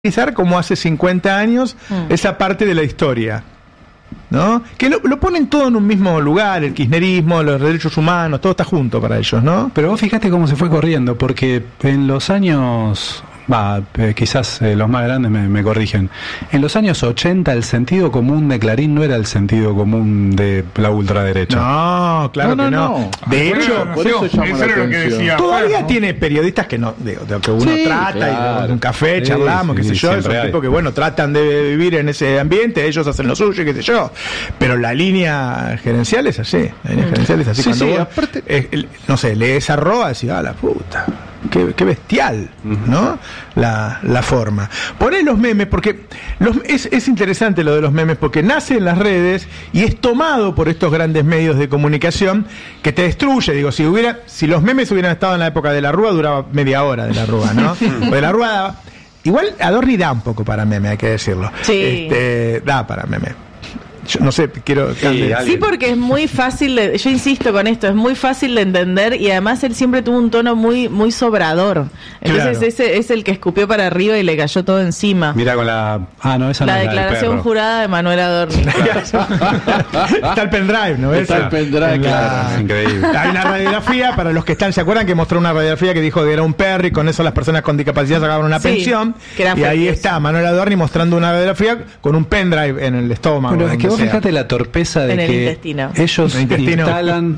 como hace 50 años esa parte de la historia, ¿no? Que lo ponen todo en un mismo lugar, el kirchnerismo, los derechos humanos, todo está junto para ellos, ¿no? Pero vos fíjate cómo se fue corriendo, porque en los años... quizás los más grandes me corrigen. En los años 80 el sentido común de Clarín no era el sentido común de la ultraderecha. No, claro que no. De hecho, por eso llama la atención. Todavía tiene periodistas que no, de que uno trata, claro, y un café, charlamos, qué sé yo, esos tipos que bueno, tratan de vivir en ese ambiente, ellos hacen lo suyo, qué sé yo. Pero la línea gerencial es así. La línea gerencial es así. Cuando vos, aparte, no sé, lees arroba y decís, la puta. Qué bestial, ¿no? La forma. Poné los memes, porque es interesante lo de los memes, porque nace en las redes y es tomado por estos grandes medios de comunicación que te destruye. Digo, si los memes hubieran estado en la época de la Rúa, duraba media hora de la Rúa, ¿no? De la Rúa igual Adorni da un poco para meme, hay que decirlo. Sí. Da para meme. Yo no sé, quiero... Sí, porque es muy fácil, yo insisto con esto, es muy fácil de entender y además él siempre tuvo un tono muy muy sobrador. Entonces claro, ese es el que escupió para arriba y le cayó todo encima. Mira con la... esa la no declaración jurada de Manuel Adorni. Está el pendrive, ¿no ves? Está el pendrive, claro. Increíble. Hay una radiografía, para los que están, ¿se acuerdan que mostró una radiografía que dijo que era un perro y con eso las personas con discapacidad sacaban una pensión? Y ahí está Manuel Adorni mostrando una radiografía con un pendrive en el estómago. Pero es que vos fíjate la torpeza de que ellos instalan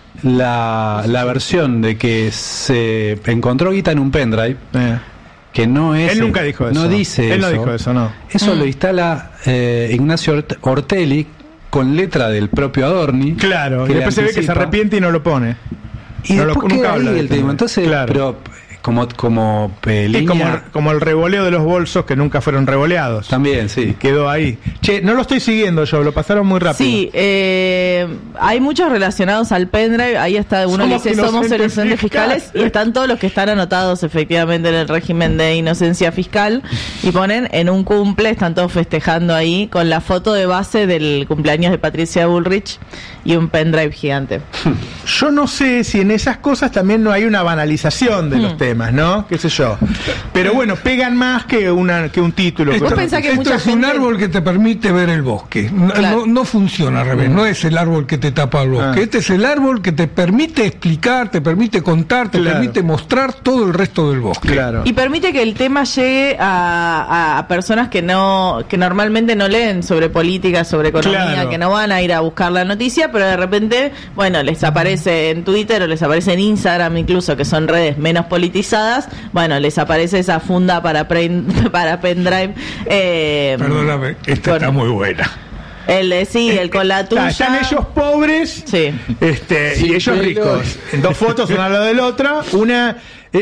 la versión de que se encontró guita en un pendrive, que no es... Él nunca dijo eso. No dice él eso. No dijo eso, no. Eso lo instala Ignacio Ortelli con letra del propio Adorni. Claro, y después se ve que se arrepiente y no lo pone. Y no después nunca habla del tema. Entonces, claro, pero... Como línea... como el revoleo de los bolsos que nunca fueron revoleados. También, sí. Quedó ahí. Che, no lo estoy siguiendo yo, lo pasaron muy rápido. Sí, hay muchos relacionados al pendrive. Ahí está uno que dice somos inocentes fiscales y están todos los que están anotados efectivamente en el régimen de inocencia fiscal y ponen en un cumple, están todos festejando ahí con la foto de base del cumpleaños de Patricia Bullrich y un pendrive gigante. Yo no sé si en esas cosas también no hay una banalización de los temas, ¿no? Qué sé yo. Pero bueno, pegan más que un título. Esto es un árbol que te permite ver el bosque. No funciona al revés. No es el árbol que te tapa el bosque. Este es el árbol que te permite explicar, te permite contar, te permite mostrar todo el resto del bosque. Claro. Y permite que el tema llegue a personas que normalmente no leen sobre política, sobre economía, que no van a ir a buscar la noticia, pero de repente, bueno, les aparece en Twitter o les aparece en Instagram incluso, que son redes menos politizadas, bueno, les aparece esa funda para pendrive. Perdóname, esta está muy buena. El con la tuya. Están ellos pobres, y ellos ricos. En dos fotos, una al lado de la otra. Una...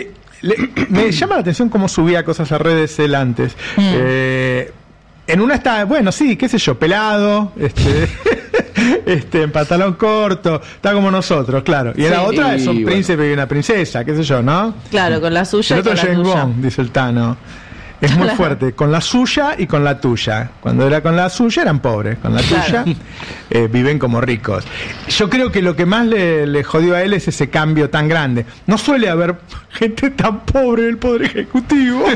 me llama la atención cómo subía cosas a redes él antes. En una está, bueno, sí, qué sé yo, pelado, en pantalón corto, está como nosotros, claro. Y en la otra es un príncipe y una princesa, qué sé yo, ¿no? Claro, con la suya y con la tuya. El otro James Bond, dice el Tano. Es muy fuerte, con la suya y con la tuya. Cuando era con la suya eran pobres, con la tuya viven como ricos. Yo creo que lo que más le jodió a él es ese cambio tan grande. No suele haber gente tan pobre en el Poder Ejecutivo.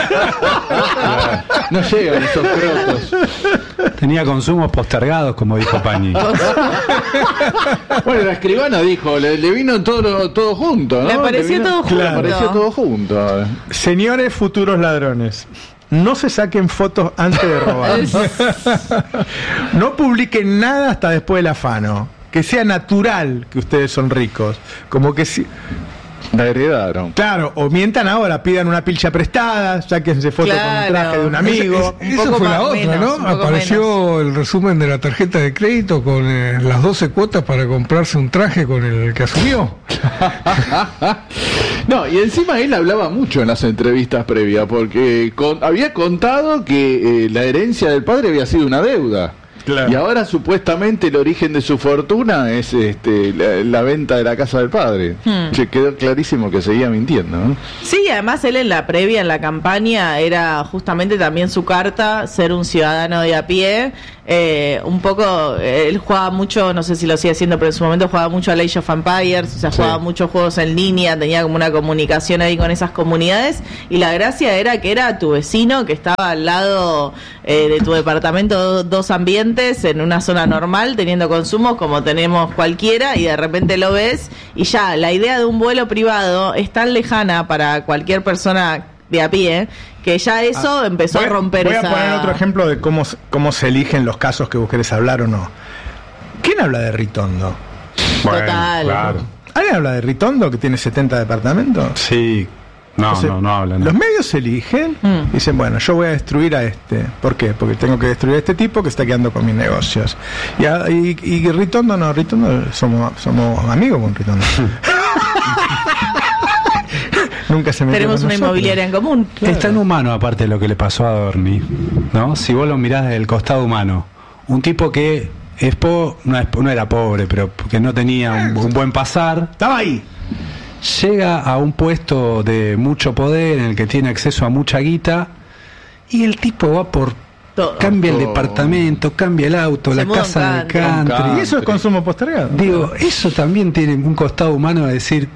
No llegan esos crotos. Tenía consumos postergados, como dijo Pañi. Bueno, la escribana dijo, le vino todo junto, ¿no? Le apareció todo junto. Le apareció todo junto. Señores futuros ladrones, no se saquen fotos antes de robar. No publiquen nada hasta después del afano. Que sea natural que ustedes son ricos. Como que si... La heredaron. Claro, o mientan ahora, pidan una pilcha prestada, sáquense fotos con un traje de un amigo. Eso fue la otra, ¿no? Apareció el resumen de la tarjeta de crédito con las 12 cuotas para comprarse un traje con el que asumió. No, y encima él hablaba mucho en las entrevistas previas, porque había contado que la herencia del padre había sido una deuda. Claro. Y ahora supuestamente el origen de su fortuna es la venta de la casa del padre. Quedó clarísimo que seguía mintiendo, ¿no? Sí, además él en la previa, en la campaña, era justamente también su carta, ser un ciudadano de a pie. Un poco, él jugaba mucho, no sé si lo sigue haciendo, pero en su momento jugaba mucho a Age of Empires, o sea, jugaba muchos juegos en línea, tenía como una comunicación ahí con esas comunidades, y la gracia era que era tu vecino que estaba al lado de tu departamento, dos ambientes en una zona normal, teniendo consumos como tenemos cualquiera, y de repente lo ves y ya la idea de un vuelo privado es tan lejana para cualquier persona de a pie que ya eso empezó a romper esa... Voy a poner otro ejemplo de cómo se eligen los casos que vos querés hablar o no. ¿Quién habla de Ritondo? Total. Bueno, claro. ¿Alguien habla de Ritondo que tiene 70 departamentos? Sí. No, entonces, no hablan. Los medios eligen y dicen, bueno, yo voy a destruir a este. ¿Por qué? Porque tengo que destruir a este tipo que está quedando con mis negocios. Y Ritondo no, Ritondo somos amigos con Ritondo. Nunca se metió. Tenemos una inmobiliaria en común. Claro. Es tan humano, aparte de lo que le pasó a Adorni, ¿no? Si vos lo mirás desde el costado humano, un tipo que no era pobre, pero que no tenía un buen pasar, estaba ahí. Llega a un puesto de mucho poder en el que tiene acceso a mucha guita y el tipo va por todo. Cambia el departamento, cambia el auto, la casa del country. Y eso es consumo postergado. Digo, eso también tiene un costado humano de decir...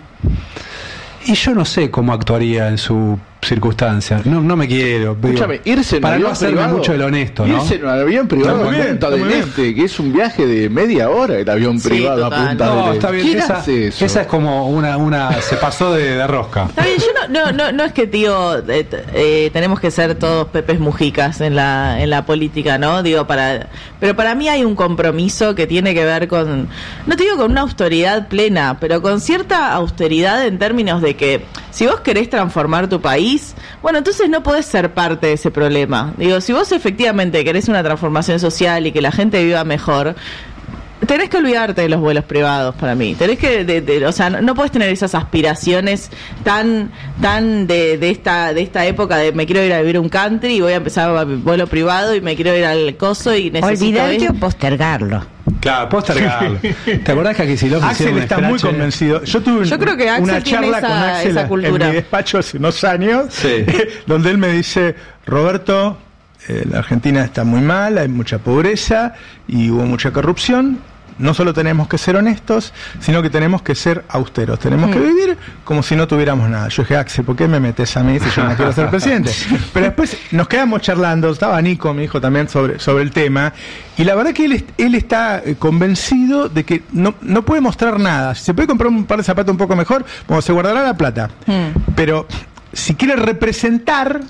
Y yo no sé cómo actuaría en su circunstancia. No me quiero. Escúchame, irse en para avión no hacerme privado, mucho el honesto, ¿no? Irse en un avión privado a Punta del Este, que es un viaje de media hora el avión privado total. a Punta del Este. No, está bien. Esa es como una se pasó de rosca. Está bien, yo no es que, tío, tenemos que ser todos Pepes Mujicas en la política, ¿no? Digo, pero para mí hay un compromiso que tiene que ver con, no te digo con una austeridad plena, pero con cierta austeridad en términos de que si vos querés transformar tu país, bueno, entonces no podés ser parte de ese problema. Digo, si vos efectivamente querés una transformación social y que la gente viva mejor, tenés que olvidarte de los vuelos privados para mí. Tenés que, o sea, no podés tener esas aspiraciones tan de esta época de me quiero ir a vivir un country y voy a empezar a vuelo privado y me quiero ir al coso y necesito... Olvidarte o postergarlo. Claro, postergarlo. ¿Te acordás que Kicillof Axel está muy convencido? Yo creo que Axel una charla con Axel en mi despacho hace unos años, donde él me dice, Roberto, la Argentina está muy mal, hay mucha pobreza y hubo mucha corrupción. No solo tenemos que ser honestos, sino que tenemos que ser austeros. Tenemos que vivir como si no tuviéramos nada. Yo dije, Axel, ¿por qué me metes a mí si yo no quiero ser presidente? Pero después nos quedamos charlando, estaba Nico, mi hijo, también sobre el tema, y la verdad que él está convencido de que no puede mostrar nada. Si se puede comprar un par de zapatos un poco mejor, bueno, se guardará la plata. Pero si quiere representar...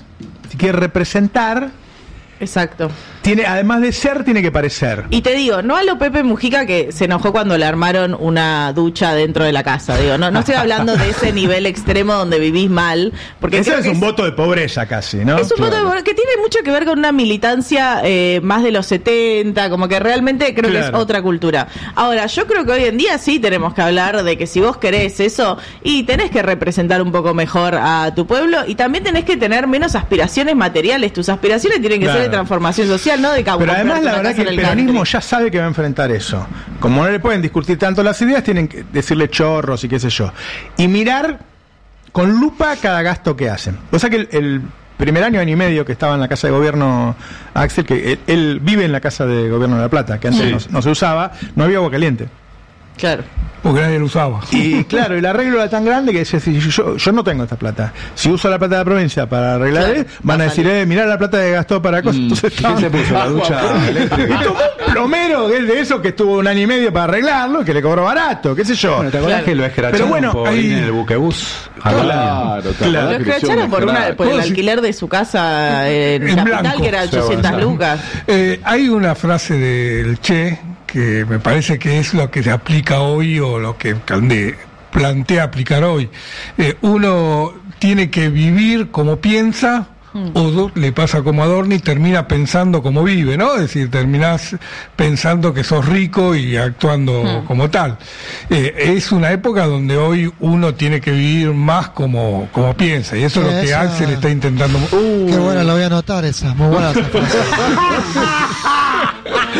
Exacto. Además de ser, tiene que parecer. Y te digo, no a lo Pepe Mujica que se enojó cuando le armaron una ducha dentro de la casa. Digo, no estoy hablando de ese nivel extremo donde vivís mal. Porque ese es un voto de pobreza casi, ¿no? Es un voto de pobreza que tiene mucho que ver con una militancia más de los 70, como que realmente creo que es otra cultura. Ahora, yo creo que hoy en día sí tenemos que hablar de que si vos querés eso, y tenés que representar un poco mejor a tu pueblo, y también tenés que tener menos aspiraciones materiales. Tus aspiraciones tienen que ser de transformación social. No de pero además la verdad que el peronismo ya sabe que va a enfrentar eso. Como no le pueden discutir tanto las ideas, tienen que decirle chorros y qué sé yo. Y mirar con lupa cada gasto que hacen. O sea que el primer año y medio que estaba en la casa de gobierno Axel, que él vive en la casa de gobierno de La Plata, que antes no se usaba, no había agua caliente. Claro. Porque nadie lo usaba. Y claro, el arreglo era tan grande que decía, si yo no tengo esta plata. Si uso la plata de la provincia para arreglar, van a decir, mirá la plata que gastó para cosas. Entonces ¿quién se puso la ducha eléctrica? Y tomó un plomero de eso que estuvo un año y medio para arreglarlo, que le cobró barato, qué sé yo. Bueno, ¿te acordás que lo escracharon ahí en el buquebús? Claro. Lo escracharon por el alquiler de su casa en Capital, blanco, que era 800 lucas. Hay una frase del Che que me parece que es lo que se aplica hoy o lo que plantea aplicar hoy. Uno tiene que vivir como piensa, o le pasa como Adorni, termina pensando como vive, ¿no? Es decir, terminás pensando que sos rico y actuando como tal. Es una época donde hoy uno tiene que vivir más como piensa, y eso es lo que Axel está intentando. Qué buena, la voy a anotar esa, muy buena esa frase.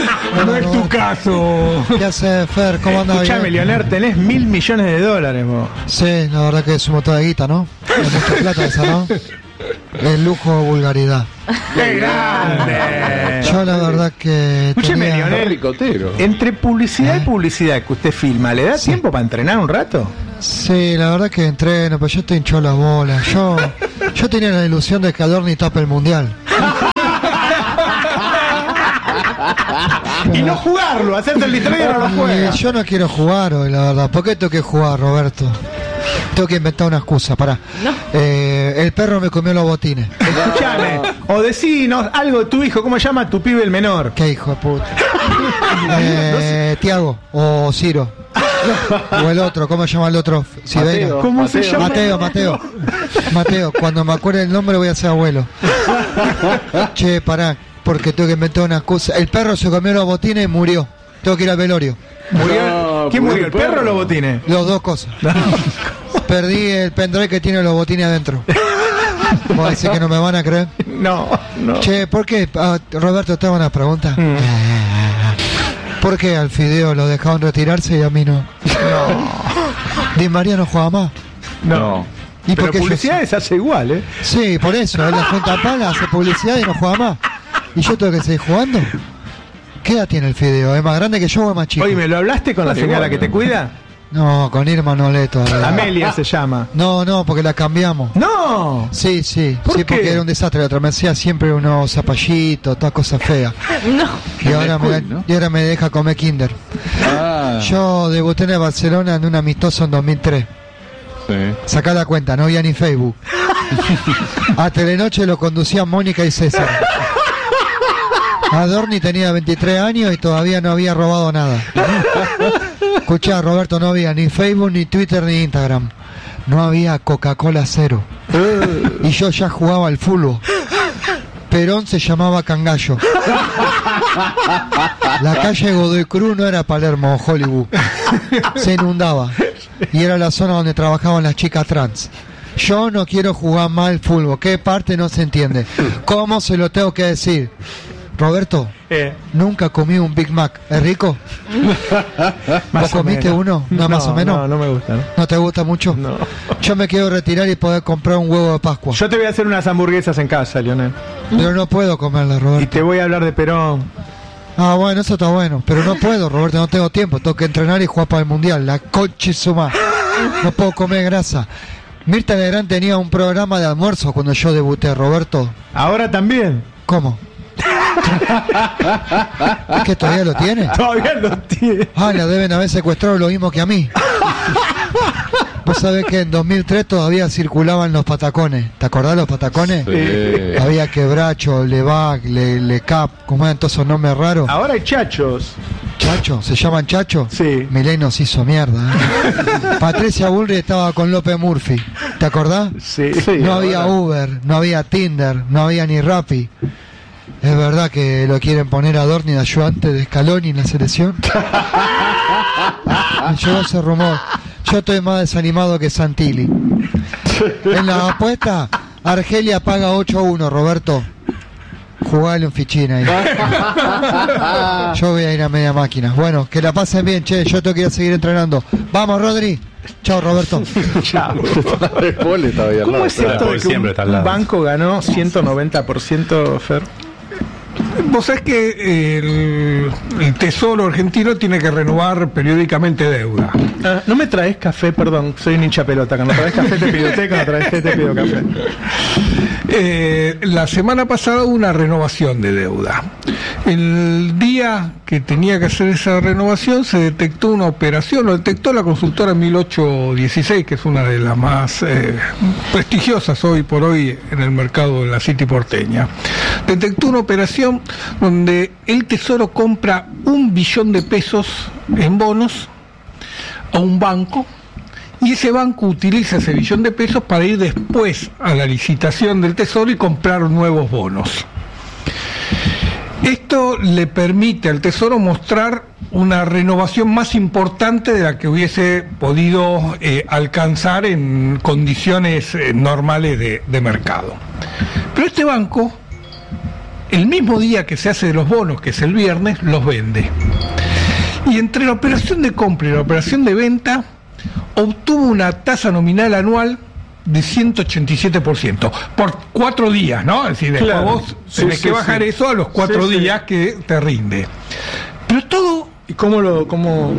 No es tu caso. ¿Qué haces, Fer? ¿Cómo andas? Escuchame, Leonel, tenés $1.000 millones vos. Sí, la verdad que es un montón de guita, ¿no? Es mucha plata esa, ¿no? Es lujo o vulgaridad. ¡Qué grande! Yo la verdad que Escúcheme, tenía... Leonel, Ricotero. entre publicidad y publicidad que usted filma, ¿le da tiempo para entrenar un rato? Sí, la verdad que entreno, pero yo estoy hinchado las bolas. Yo tenía la ilusión de que Adorni tape el mundial. Y no jugarlo, hacerte el distraído y no lo juega. Yo no quiero jugar hoy, la verdad. ¿Por qué tengo que jugar, Roberto? Tengo que inventar una excusa, pará. No. El perro me comió los botines. Escuchame, o decinos algo de tu hijo, ¿cómo se llama tu pibe el menor? ¿Qué hijo de puta? Tiago o Ciro. O el otro, ¿cómo se llama el otro? Mateo. ¿Cómo se llama? Mateo, cuando me acuerde el nombre voy a ser abuelo. Che, pará, porque tengo que inventar una excusa. El perro se comió los botines y murió. Tengo que ir al velorio. ¿Murió? ¿Quién murió, el perro o los botines? Las dos cosas. Perdí el pendrive que tiene los botines adentro. ¿Vos decís que no me van a creer? No. Che, ¿por qué? Roberto, te hago una pregunta. ¿Por qué al Fideo lo dejaron retirarse y a mí no? Di María no juega más. No. ¿Y pero por qué publicidades hace igual, ¿eh? Sí, por eso. Él la junta pala, hace publicidad y no juega más. ¿Y yo tengo que seguir jugando? ¿Qué edad tiene el Fideo? ¿Es más grande que yo o es más chico? Oye, ¿me lo hablaste con la señora que te cuida? No, con Irma no le todavía. Amelia se llama. No, porque la cambiamos. ¡No! Sí. ¿Por qué? Porque era un desastre. La otra me hacía siempre unos zapallitos, todas cosas feas. No. Y ahora me deja comer Kinder. Yo debuté en Barcelona en un amistoso en 2003. Sí. Sacá la cuenta, no había ni Facebook. A Telenoche lo conducían Mónica y César. Adorni tenía 23 años y todavía no había robado nada. Escuchá, Roberto, no había ni Facebook, ni Twitter, ni Instagram. No había Coca-Cola cero. Y yo ya jugaba al fútbol. Perón se llamaba Cangallo. La calle Godoy Cruz no era Palermo o Hollywood. Se inundaba. Y era la zona donde trabajaban las chicas trans. Yo no quiero jugar mal fútbol. ¿Qué parte no se entiende? ¿Cómo se lo tengo que decir? Roberto, nunca comí un Big Mac. ¿Es rico? ¿Vos comiste uno? ¿No, más o menos? No me gusta. ¿No te gusta mucho? No. Yo me quiero retirar y poder comprar un huevo de Pascua. Yo te voy a hacer unas hamburguesas en casa, Leonel. Pero no puedo comerlas, Roberto. Y te voy a hablar de Perón. Ah, bueno, eso está bueno. Pero no puedo, Roberto, no tengo tiempo. Tengo que entrenar y jugar para el Mundial. La coche suma. No puedo comer grasa. Mirta Legrand tenía un programa de almuerzo cuando yo debuté, Roberto. ¿Ahora también? ¿Cómo? ¿Es que todavía lo tiene? Todavía lo tiene. Ah, la deben haber secuestrado lo mismo que a mí. Vos sabés que en 2003 todavía circulaban los patacones. ¿Te acordás los patacones? Sí. Había Quebracho, Levac, Lecap, como eran todos esos nombres raros. Ahora hay chachos. ¿Chacho? ¿Se llaman Chacho? Sí. Milei nos hizo mierda. Patricia Bullrich estaba con López Murphy. ¿Te acordás? Sí. No había Uber, no había Tinder, no había ni Rappi. ¿Es verdad que lo quieren poner a Adorni de ayudante de Scaloni en la selección? Me llegó ese rumor. Yo estoy más desanimado que Santilli. En la apuesta, Argelia paga 8-1, Roberto. Jugale un fichín ahí. Yo voy a ir a media máquina. Bueno, que la pasen bien, che. Yo tengo que ir a seguir entrenando. Vamos, Rodri. Chao, Roberto. Chao. ¿Cómo es cierto de que un banco ganó 190%, Fer? Vos sabés que el Tesoro argentino tiene que renovar periódicamente deuda. No me traes café, perdón, soy un hincha pelota. Cuando traes café te pido té, cuando traes té te pido café. La semana pasada hubo una renovación de deuda. El día que tenía que hacer esa renovación se detectó una operación, lo detectó la consultora 1816, que es una de las más prestigiosas hoy por hoy en el mercado de la City porteña. Detectó una operación donde el Tesoro compra $1 billón en bonos a un banco, y ese banco utiliza ese $1 billón para ir después a la licitación del Tesoro y comprar nuevos bonos. Esto le permite al Tesoro mostrar una renovación más importante de la que hubiese podido alcanzar en condiciones normales de mercado. Pero este banco el mismo día que se hace de los bonos, que es el viernes, los vende. Y entre la operación de compra y la operación de venta, obtuvo una tasa nominal anual de 187%, por 4 días, ¿no? Es decir, después vos tenés que bajar eso a los 4 días que te rinde. Pero todo... ¿Y cómo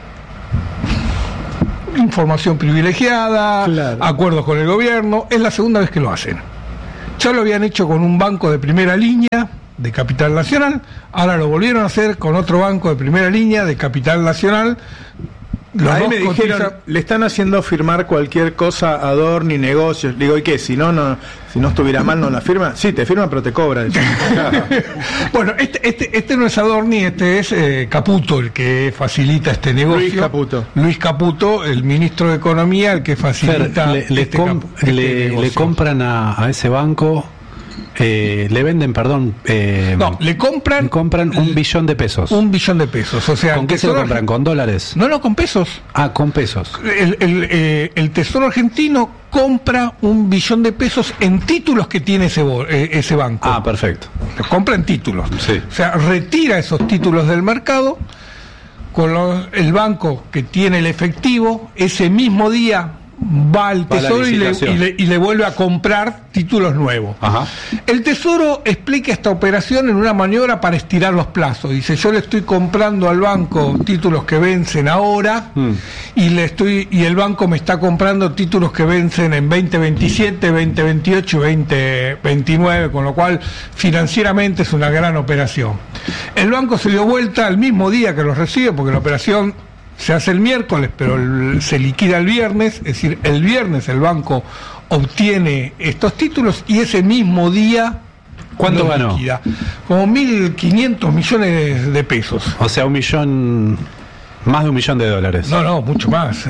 información privilegiada, acuerdos con el gobierno? Es la segunda vez que lo hacen. Ya lo habían hecho con un banco de primera línea de Capital Nacional, ahora lo volvieron a hacer con otro banco de primera línea de Capital Nacional. Ahí me dijeron, le están haciendo firmar cualquier cosa a Adorni, negocios. Digo, ¿y qué? Si no estuviera mal, ¿no la firma? Sí, te firma, pero te cobra. Bueno, este no es Adorni, este es Caputo, el que facilita este negocio. Luis Caputo, el ministro de Economía, el que facilita le compran a ese banco. Le venden, le compran $1 billón de pesos. $1 billón de pesos, o sea... ¿Con qué se lo compran? ¿Con dólares? No, con pesos. Ah, con pesos. El Tesoro argentino compra $1 billón de pesos en títulos que tiene ese banco. Ah, perfecto. Lo compra en títulos. Sí. O sea, retira esos títulos del mercado, con el banco que tiene el efectivo, ese mismo día va al Tesoro y le vuelve a comprar títulos nuevos. Ajá. El Tesoro explica esta operación en una maniobra para estirar los plazos. Dice, yo le estoy comprando al banco títulos que vencen ahora y el banco me está comprando títulos que vencen en 2027, 2028 y 2029, con lo cual financieramente es una gran operación. El banco se dio vuelta al mismo día que los recibe, porque la operación se hace el miércoles, pero se liquida el viernes, es decir, el viernes el banco obtiene estos títulos y ese mismo día... ¿Cuánto ganó? Liquida. Como 1.500 millones de pesos. O sea, más de $1 millón. No, mucho más.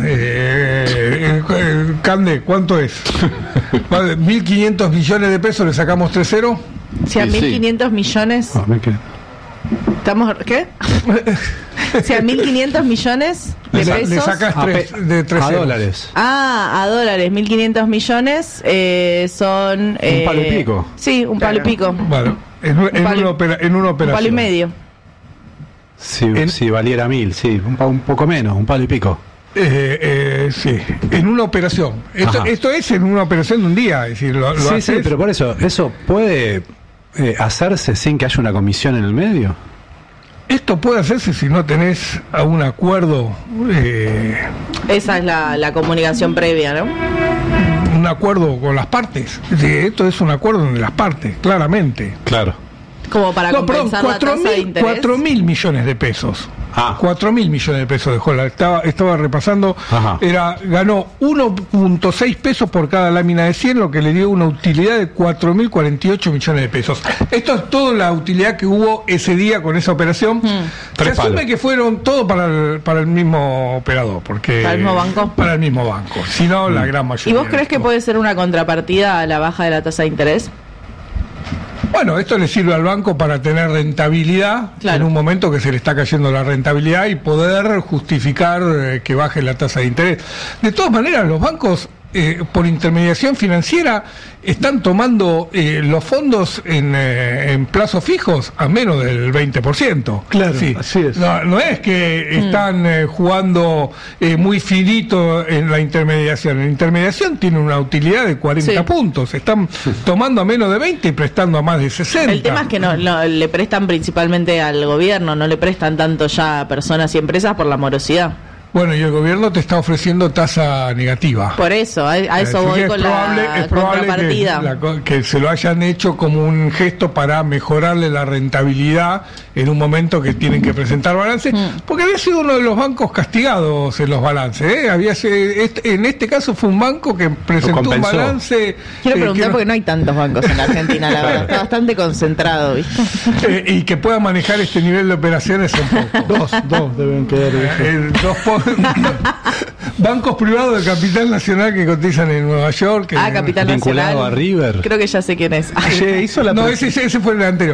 Cande, ¿cuánto es? 1.500 millones de pesos, le sacamos 3 ceros. Si a 1.500 millones... ¿Estamos qué? O sea, 1.500 millones de pesos. Le sacas de 3 a dólares. Ah, a dólares. 1.500 millones son... un palo y pico. Sí, un palo y pico. Bueno, en una operación. Un palo y medio. Si valiera 1.000, sí. Un poco menos, un palo y pico. Sí, en una operación. Esto es en una operación de un día. Es decir, sí, pero por eso puede hacerse sin que haya una comisión en el medio. Esto puede hacerse si no tenés un acuerdo. Esa es la comunicación previa, ¿no? Un acuerdo con las partes. Esto es un acuerdo de las partes, claramente. Claro. Como para compensar la tasa de interés. 4.000 millones de pesos. 4.000 millones de pesos dejó. Estaba repasando. Ganó 1.6 pesos por cada lámina de 100, lo que le dio una utilidad de 4.048 millones de pesos. Esto es toda la utilidad que hubo ese día con esa operación. Se asume que fueron todo para el mismo operador, porque para el mismo banco. Para el mismo banco, si no la gran mayoría. ¿Y vos crees que puede ser una contrapartida a la baja de la tasa de interés? Bueno, esto le sirve al banco para tener rentabilidad en un momento que se le está cayendo la rentabilidad y poder justificar que baje la tasa de interés. De todas maneras, los bancos, por intermediación financiera, están tomando los fondos en plazos fijos a menos del 20%. Claro, sí. Así es. No es que están jugando muy finito en la intermediación. La intermediación tiene una utilidad de 40 puntos. Están tomando a menos de 20 y prestando a más de 60. El tema es que no le prestan principalmente al gobierno, no le prestan tanto ya a personas y empresas por la morosidad. Bueno, y el gobierno te está ofreciendo tasa negativa. Por eso, a eso voy con la contrapartida. Que se lo hayan hecho como un gesto para mejorarle la rentabilidad en un momento que tienen que presentar balance, porque había sido uno de los bancos castigados en los balances. En este caso fue un banco que presentó un balance... Quiero preguntar porque no hay tantos bancos en la Argentina, la verdad, está bastante concentrado, ¿viste? Y que pueda manejar este nivel de operaciones en poco. Dos deben quedar. Bancos privados de Capital Nacional que cotizan en Nueva York. Capital vinculado Nacional. A River. Creo que ya sé quién es. Ese fue el anterior.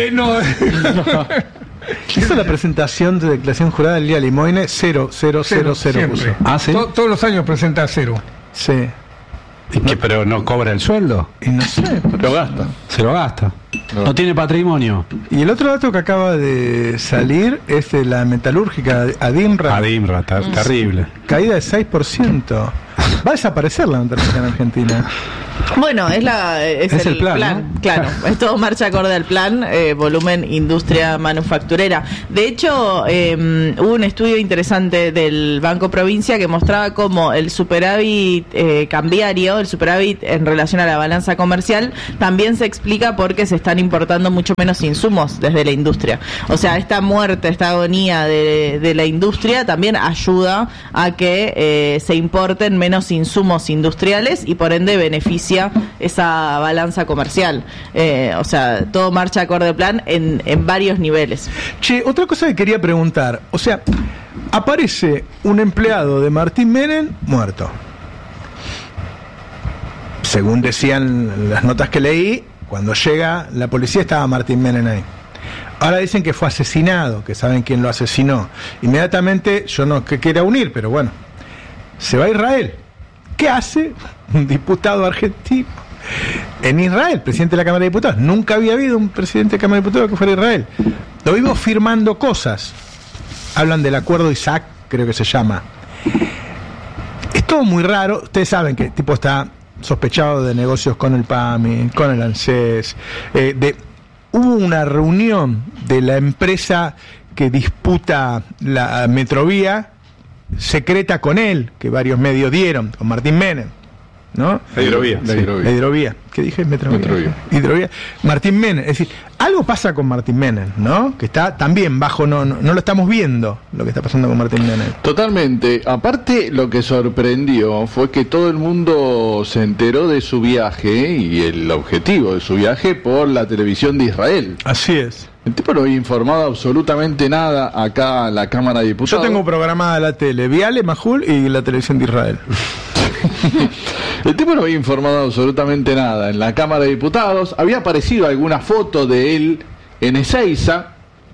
Hizo la presentación de declaración jurada del día Limoine 0. ¿sí? Todos los años presenta 0. Sí. Pero no cobra el sueldo. Y no sé, lo gasta. Se lo gasta. No tiene patrimonio. Y el otro dato que acaba de salir es de la metalúrgica Adimra. Terrible. Caída de 6%. Va a desaparecer la metalúrgica en Argentina. Bueno, es el plan, ¿no? Claro, es todo marcha acorde al plan, volumen industria manufacturera. De hecho, hubo un estudio interesante del Banco Provincia que mostraba cómo el superávit cambiario, el superávit en relación a la balanza comercial, también se explica porque se están importando mucho menos insumos desde la industria. O sea, esta muerte, esta agonía de la industria también ayuda a que se importen menos insumos industriales y por ende beneficia esa balanza comercial. O sea, todo marcha acorde al plan en varios niveles. Che, otra cosa que quería preguntar, o sea, aparece un empleado de Martín Menem muerto. Según decían las notas que leí, cuando llega la policía estaba Martín Menem ahí. Ahora dicen que fue asesinado, que saben quién lo asesinó. Inmediatamente, yo no que quiera unir, pero bueno, se va a Israel. ¿Qué hace un diputado argentino en Israel, presidente de la Cámara de Diputados? Nunca había habido un presidente de la Cámara de Diputados que fuera a Israel. Lo vimos firmando cosas. Hablan del acuerdo Isaac, creo que se llama. Es todo muy raro. Ustedes saben que el tipo está sospechado de negocios con el PAMI, con el ANSES. Hubo una reunión de la empresa que disputa la Metrovía, secreta con él, que varios medios dieron, con Martín Menem, ¿no? La hidrovía. ¿Qué dije? Metrovía. Hidrovía. Martín Menem. Es decir, algo pasa con Martín Menem, ¿no? Que está también bajo, no lo estamos viendo, lo que está pasando con Martín Menem. Totalmente. Aparte, lo que sorprendió fue que todo el mundo se enteró de su viaje y el objetivo de su viaje por la televisión de Israel. Así es. El tipo no había informado absolutamente nada acá a la Cámara de Diputados. Yo tengo programada la tele, Viale, Majul y la televisión de Israel. El tipo no había informado absolutamente nada en la Cámara de Diputados. Había aparecido alguna foto de él en Ezeiza.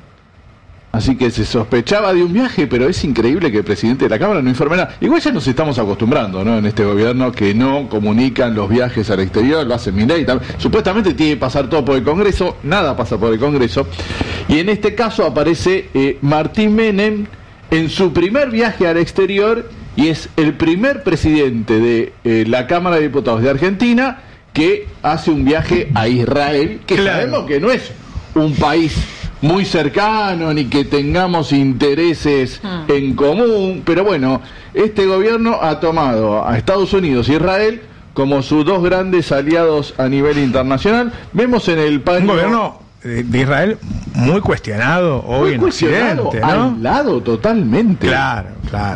Así que se sospechaba de un viaje, pero es increíble que el presidente de la Cámara no informe nada. Igual ya nos estamos acostumbrando, ¿no? En este gobierno que no comunican los viajes al exterior, lo hace Milei. Supuestamente tiene que pasar todo por el Congreso, nada pasa por el Congreso. Y en este caso aparece Martín Menem en su primer viaje al exterior y es el primer presidente de la Cámara de Diputados de Argentina que hace un viaje a Israel, que sabemos que no es un país muy cercano ni que tengamos intereses en común, pero bueno, este gobierno ha tomado a Estados Unidos y Israel como sus dos grandes aliados a nivel internacional. Vemos en el panel un gobierno de Israel muy cuestionado hoy en Occidente, ¿no? Aislado totalmente. Claro.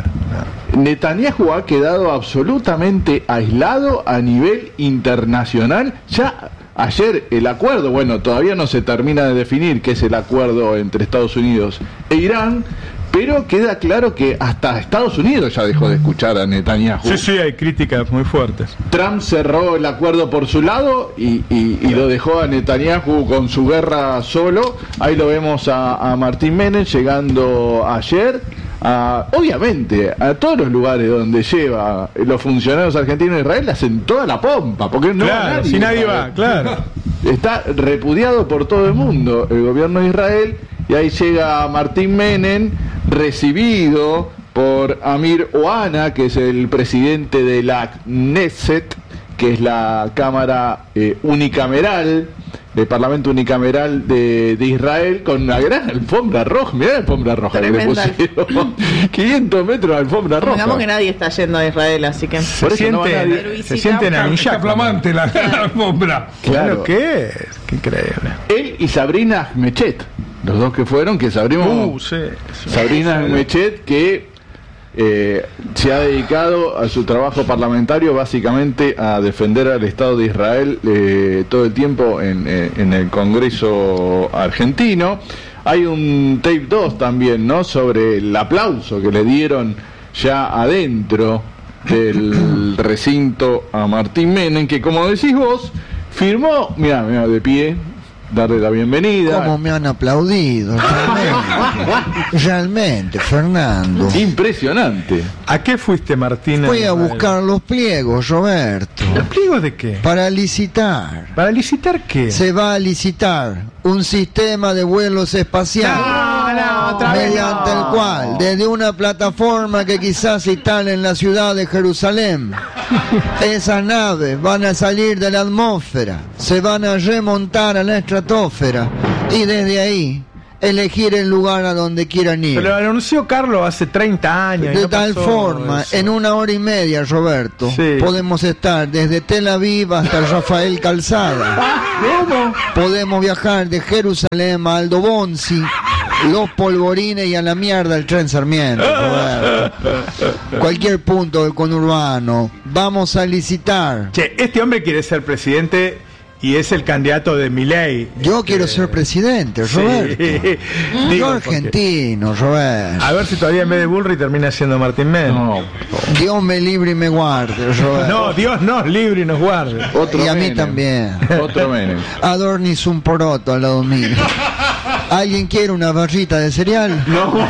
Netanyahu ha quedado absolutamente aislado a nivel internacional. Ya ayer el acuerdo, bueno, todavía no se termina de definir qué es el acuerdo entre Estados Unidos e Irán, pero queda claro que hasta Estados Unidos ya dejó de escuchar a Netanyahu. Sí, hay críticas muy fuertes. Trump cerró el acuerdo por su lado y lo dejó a Netanyahu con su guerra solo. Ahí lo vemos a Martín Menem llegando ayer. Obviamente, a todos los lugares donde lleva los funcionarios argentinos de Israel le hacen toda la pompa, porque no va nadie. Si nadie va, claro. Está repudiado por todo el mundo el gobierno de Israel, y ahí llega Martín Menem, recibido por Amir Ohana, que es el presidente de la Knesset, que es la Cámara unicameral, del Parlamento unicameral de Israel, con una gran alfombra roja. Mirá la alfombra roja que le pusieron. 500 metros de alfombra roja. Digamos que nadie está yendo a Israel, así que se siente en Está flamante la alfombra. Claro. ¿Qué es? Qué increíble. Él y Sabrina Mechet, los dos que fueron, que Sabrina Mechet, que se ha dedicado a su trabajo parlamentario básicamente a defender al Estado de Israel todo el tiempo en el Congreso argentino. Hay un tape 2 también, ¿no?, sobre el aplauso que le dieron ya adentro del recinto a Martín Menem, que, como decís vos, firmó, mirá, de pie, darle la bienvenida. ¿Cómo me han aplaudido? Realmente, Fernando. Impresionante. ¿A qué fuiste, Martín? Fui a buscar los pliegos, Roberto. ¿Los pliegos de qué? Para licitar. ¿Para licitar qué? Se va a licitar un sistema de vuelos espaciales. Mediante el cual, desde una plataforma que quizás se instale en la ciudad de Jerusalén, esas naves van a salir de la atmósfera, se van a remontar a la estratosfera y desde ahí elegir el lugar a donde quieran ir. Pero lo anunció Carlos hace 30 años. De tal forma, en 1 hora y media, Roberto, podemos estar desde Tel Aviv hasta Rafael Calzada. ¿Cómo? Podemos viajar de Jerusalén a Aldo Bonzi, Los Polvorines y a la mierda el tren Sarmiento, Roberto. Cualquier punto del conurbano. Vamos a licitar. Che, este hombre quiere ser presidente y es el candidato de Milei. Yo quiero ser presidente, Roberto. Sí. Yo argentino, Roberto. A ver si todavía en vez de Bullrich termina siendo Martín Menem. No. Dios me libre y me guarde, Roberto. No, Dios nos libre y nos guarde. Otro y a mí Menem. también. Otro Menem. Adornis un poroto al lado mío. ¿Alguien quiere una barrita de cereal?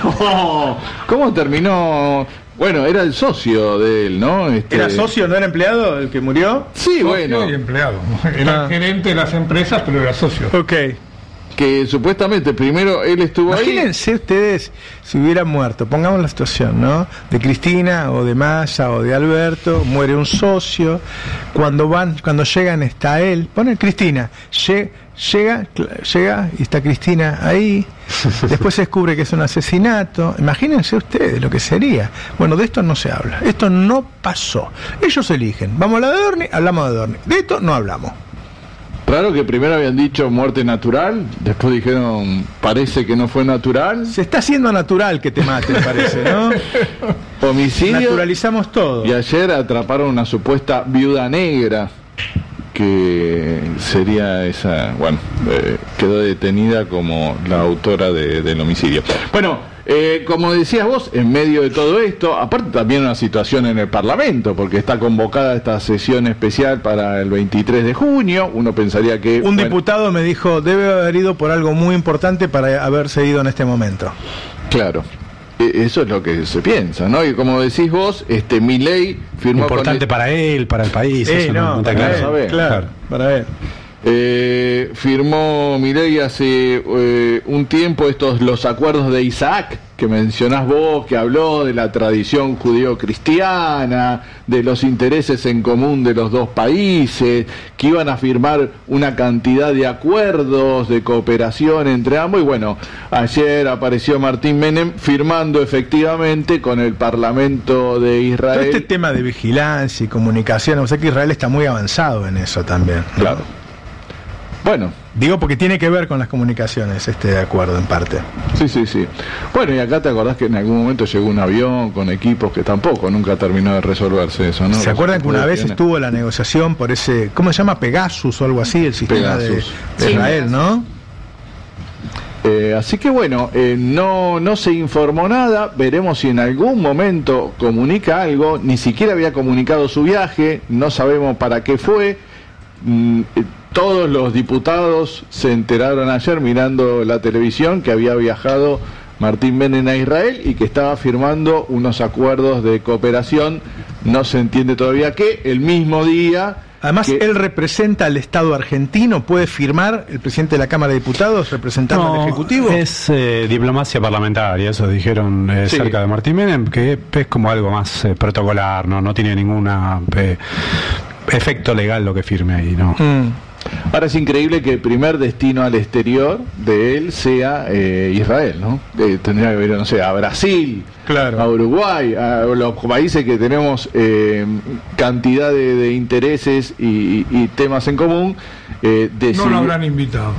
No. ¿Cómo terminó? Bueno, era el socio de él, ¿no? ¿Era socio, no era empleado el que murió? Sí, bueno. Socio y empleado. Era gerente de las empresas, pero era socio. Ok. Que supuestamente primero él estuvo ahí. Imagínense ustedes si hubiera muerto, pongamos la situación, ¿no? De Cristina o de Massa o de Alberto, muere un socio, cuando llegan está él, ponen Cristina, llega y está Cristina ahí, después se descubre que es un asesinato. Imagínense ustedes lo que sería. Bueno, de esto no se habla, esto no pasó, ellos eligen, vamos a la de Adorni, hablamos de Adorni, de esto no hablamos. Raro que primero habían dicho muerte natural, después dijeron parece que no fue natural. Se está haciendo natural que te maten, parece, ¿no? Homicidio. Naturalizamos todo. Y ayer atraparon una supuesta viuda negra, que sería esa, bueno, quedó detenida como la autora del homicidio. Bueno, como decías vos, en medio de todo esto, aparte también una situación en el Parlamento, porque está convocada esta sesión especial para el 23 de junio, uno pensaría que... Un diputado me dijo, debe haber ido por algo muy importante para haberse ido en este momento. Claro. Eso es lo que se piensa, ¿no? Y como decís vos, Milei firmó... Importante para él, para el país. Eso no está claro. Para él. Firmó Milei hace un tiempo los acuerdos de Isaac que mencionás vos, que habló de la tradición judío-cristiana, de los intereses en común de los dos países, que iban a firmar una cantidad de acuerdos de cooperación entre ambos, y bueno, ayer apareció Martín Menem firmando efectivamente con el Parlamento de Israel. Todo este tema de vigilancia y comunicación, o sea que Israel está muy avanzado en eso también, ¿no? Claro. Bueno. Digo porque tiene que ver con las comunicaciones este acuerdo en parte. Sí. Bueno, y acá te acordás que en algún momento llegó un avión con equipos que tampoco, nunca terminó de resolverse eso, ¿no? ¿Se acuerdan que una vez estuvo la negociación por ese, ¿cómo se llama? Pegasus o algo así, el sistema de Israel, ¿no? Así que bueno, no se informó nada, veremos si en algún momento comunica algo, ni siquiera había comunicado su viaje, no sabemos para qué fue. Todos los diputados se enteraron ayer mirando la televisión que había viajado Martín Menem a Israel y que estaba firmando unos acuerdos de cooperación, no se entiende todavía qué, el mismo día. Además, él representa al Estado argentino, ¿puede firmar el presidente de la Cámara de Diputados representando al Ejecutivo? Es diplomacia parlamentaria, eso dijeron cerca de Martín Menem, que es como algo más protocolar, no tiene ninguna efecto legal lo que firme ahí, ¿no? Ahora es increíble que el primer destino al exterior de él sea Israel, ¿no? Tendría que ir, no sé, a Brasil, claro, a Uruguay, a los países que tenemos cantidad de intereses y temas en común. No lo habrán invitado.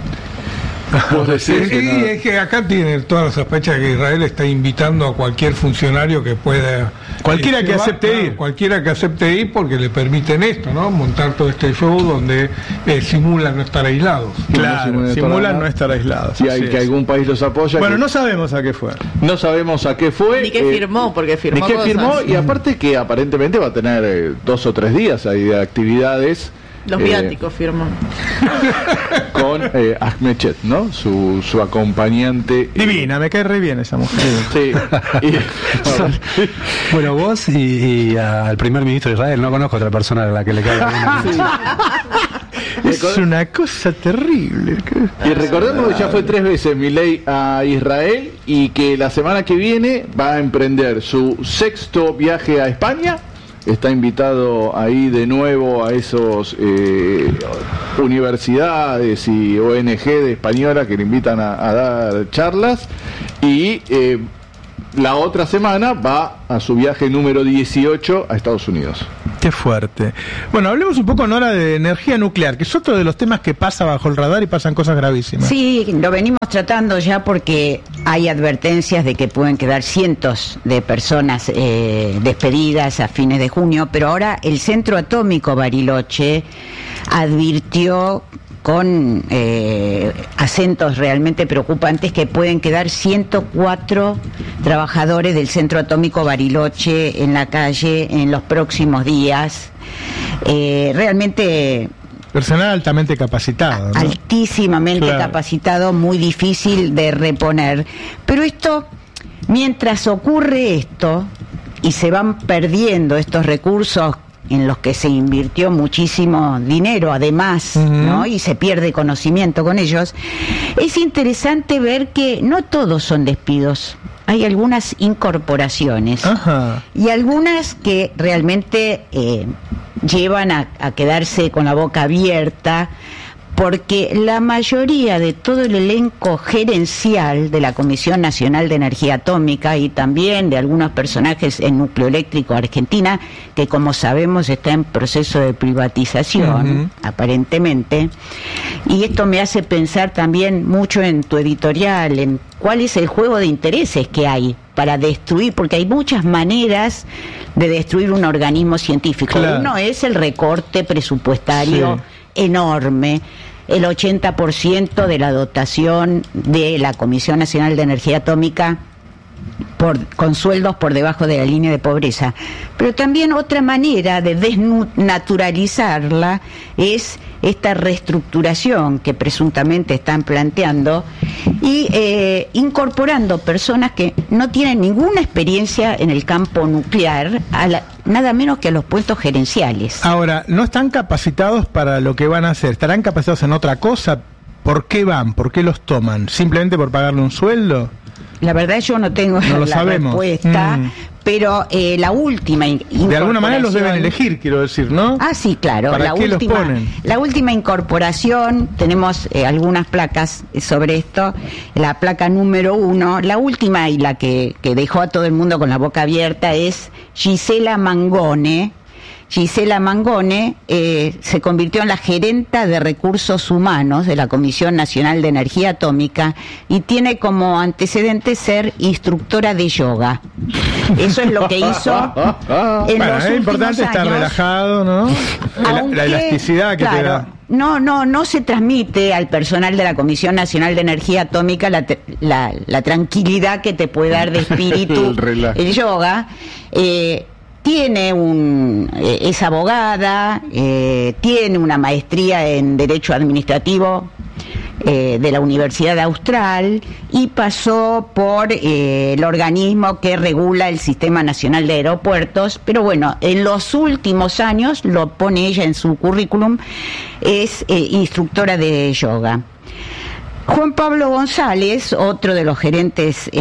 Es que acá tiene todas las sospechas de que Israel está invitando a cualquier funcionario que pueda, cualquiera que acepte ir, cualquiera que acepte ir, porque le permiten esto, ¿no? Montar todo este show donde simulan no estar aislados. Claro, simulan no estar aislados. Y hay que algún país los apoya. Bueno, no sabemos a qué fue. No sabemos a qué fue. Ni qué firmó, porque firmó. Ni qué firmó, y aparte que aparentemente va a tener 2 o 3 días ahí de actividades. Los viáticos firman. Con Ahmed, ¿no? Su acompañante. Divina, me cae re bien esa mujer. Sí. Bueno, vos y al primer ministro de Israel, no conozco otra persona a la que le caiga bien. Es una cosa terrible. Y recordemos que ya fue 3 veces Milei a Israel y que la semana que viene va a emprender su 6º viaje a España. Está invitado ahí de nuevo a esos universidades y ONG de española que le invitan a dar charlas. Y la otra semana va a su viaje número 18 a Estados Unidos. Qué fuerte. Bueno, hablemos un poco, Nora, de energía nuclear, que es otro de los temas que pasa bajo el radar y pasan cosas gravísimas. Sí, lo venimos tratando ya porque hay advertencias de que pueden quedar cientos de personas despedidas a fines de junio, pero ahora el Centro Atómico Bariloche advirtió con acentos realmente preocupantes que pueden quedar 104 trabajadores del Centro Atómico Bariloche en la calle en los próximos días. Realmente personal altamente capacitado, ¿no? Altísimamente capacitado, muy difícil de reponer. Pero esto, mientras ocurre esto y se van perdiendo estos recursos en los que se invirtió muchísimo dinero, además, ¿no? Y se pierde conocimiento con ellos, es interesante ver que no todos son despidos. Hay algunas incorporaciones. Ajá. Y algunas que realmente llevan a quedarse con la boca abierta, porque la mayoría de todo el elenco gerencial de la Comisión Nacional de Energía Atómica y también de algunos personajes en Núcleo Eléctrico Argentina, que como sabemos está en proceso de privatización, aparentemente, y esto me hace pensar también mucho en tu editorial, en cuál es el juego de intereses que hay para destruir, porque hay muchas maneras de destruir un organismo científico. Claro. Uno es el recorte presupuestario enorme, el 80% de la dotación de la Comisión Nacional de Energía Atómica con sueldos por debajo de la línea de pobreza. Pero también otra manera de desnaturalizarla es esta reestructuración que presuntamente están planteando y incorporando personas que no tienen ninguna experiencia en el campo nuclear, nada menos que a los puestos gerenciales. Ahora, no están capacitados para lo que van a hacer, estarán capacitados en otra cosa. ¿Por qué van? ¿Por qué los toman? ¿Simplemente por pagarle un sueldo? La verdad yo no tengo la respuesta, pero la última incorporación... De alguna manera los deben elegir, quiero decir, ¿no? Ah, sí, claro. ¿Para qué los ponen? La última incorporación, tenemos algunas placas sobre esto, la placa número 1, la última y la que dejó a todo el mundo con la boca abierta es Gisela Mangone. Gisela Mangone se convirtió en la gerenta de recursos humanos de la Comisión Nacional de Energía Atómica y tiene como antecedente ser instructora de yoga. Eso es lo que hizo en los es importante años. Estar relajado, ¿no? Aunque, la elasticidad que te da. No se transmite al personal de la Comisión Nacional de Energía Atómica la tranquilidad que te puede dar de espíritu el yoga. Es abogada, tiene una maestría en Derecho Administrativo de la Universidad Austral y pasó por el organismo que regula el Sistema Nacional de Aeropuertos, pero bueno, en los últimos años, lo pone ella en su currículum, es instructora de yoga. Juan Pablo González, otro de los gerentes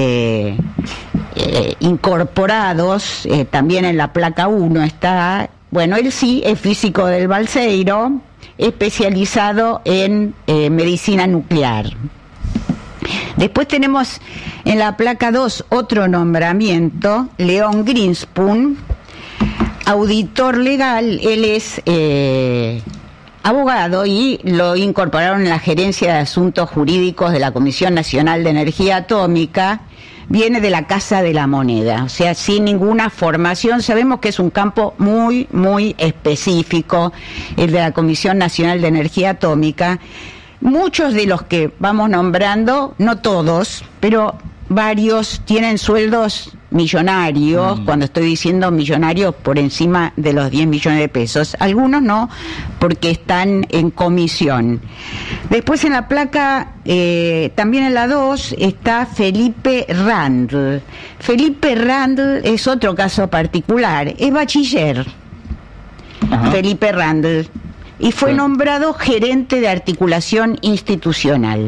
incorporados, también en la placa 1 está, bueno, él sí es físico del Balseiro, especializado en medicina nuclear. Después tenemos en la placa 2 otro nombramiento, León Greenspoon, auditor legal, él es abogado y lo incorporaron en la Gerencia de Asuntos Jurídicos de la Comisión Nacional de Energía Atómica. Viene de la Casa de la Moneda, o sea, sin ninguna formación. Sabemos que es un campo muy, muy específico, el de la Comisión Nacional de Energía Atómica. Muchos de los que vamos nombrando, no todos, pero varios tienen sueldos millonarios, cuando estoy diciendo millonarios por encima de los 10 millones de pesos. Algunos no, porque están en comisión. Después en la placa, también en la 2, está Felipe Randl. Felipe Randl es otro caso particular, es bachiller. Ajá. Felipe Randl. Y fue nombrado gerente de articulación institucional.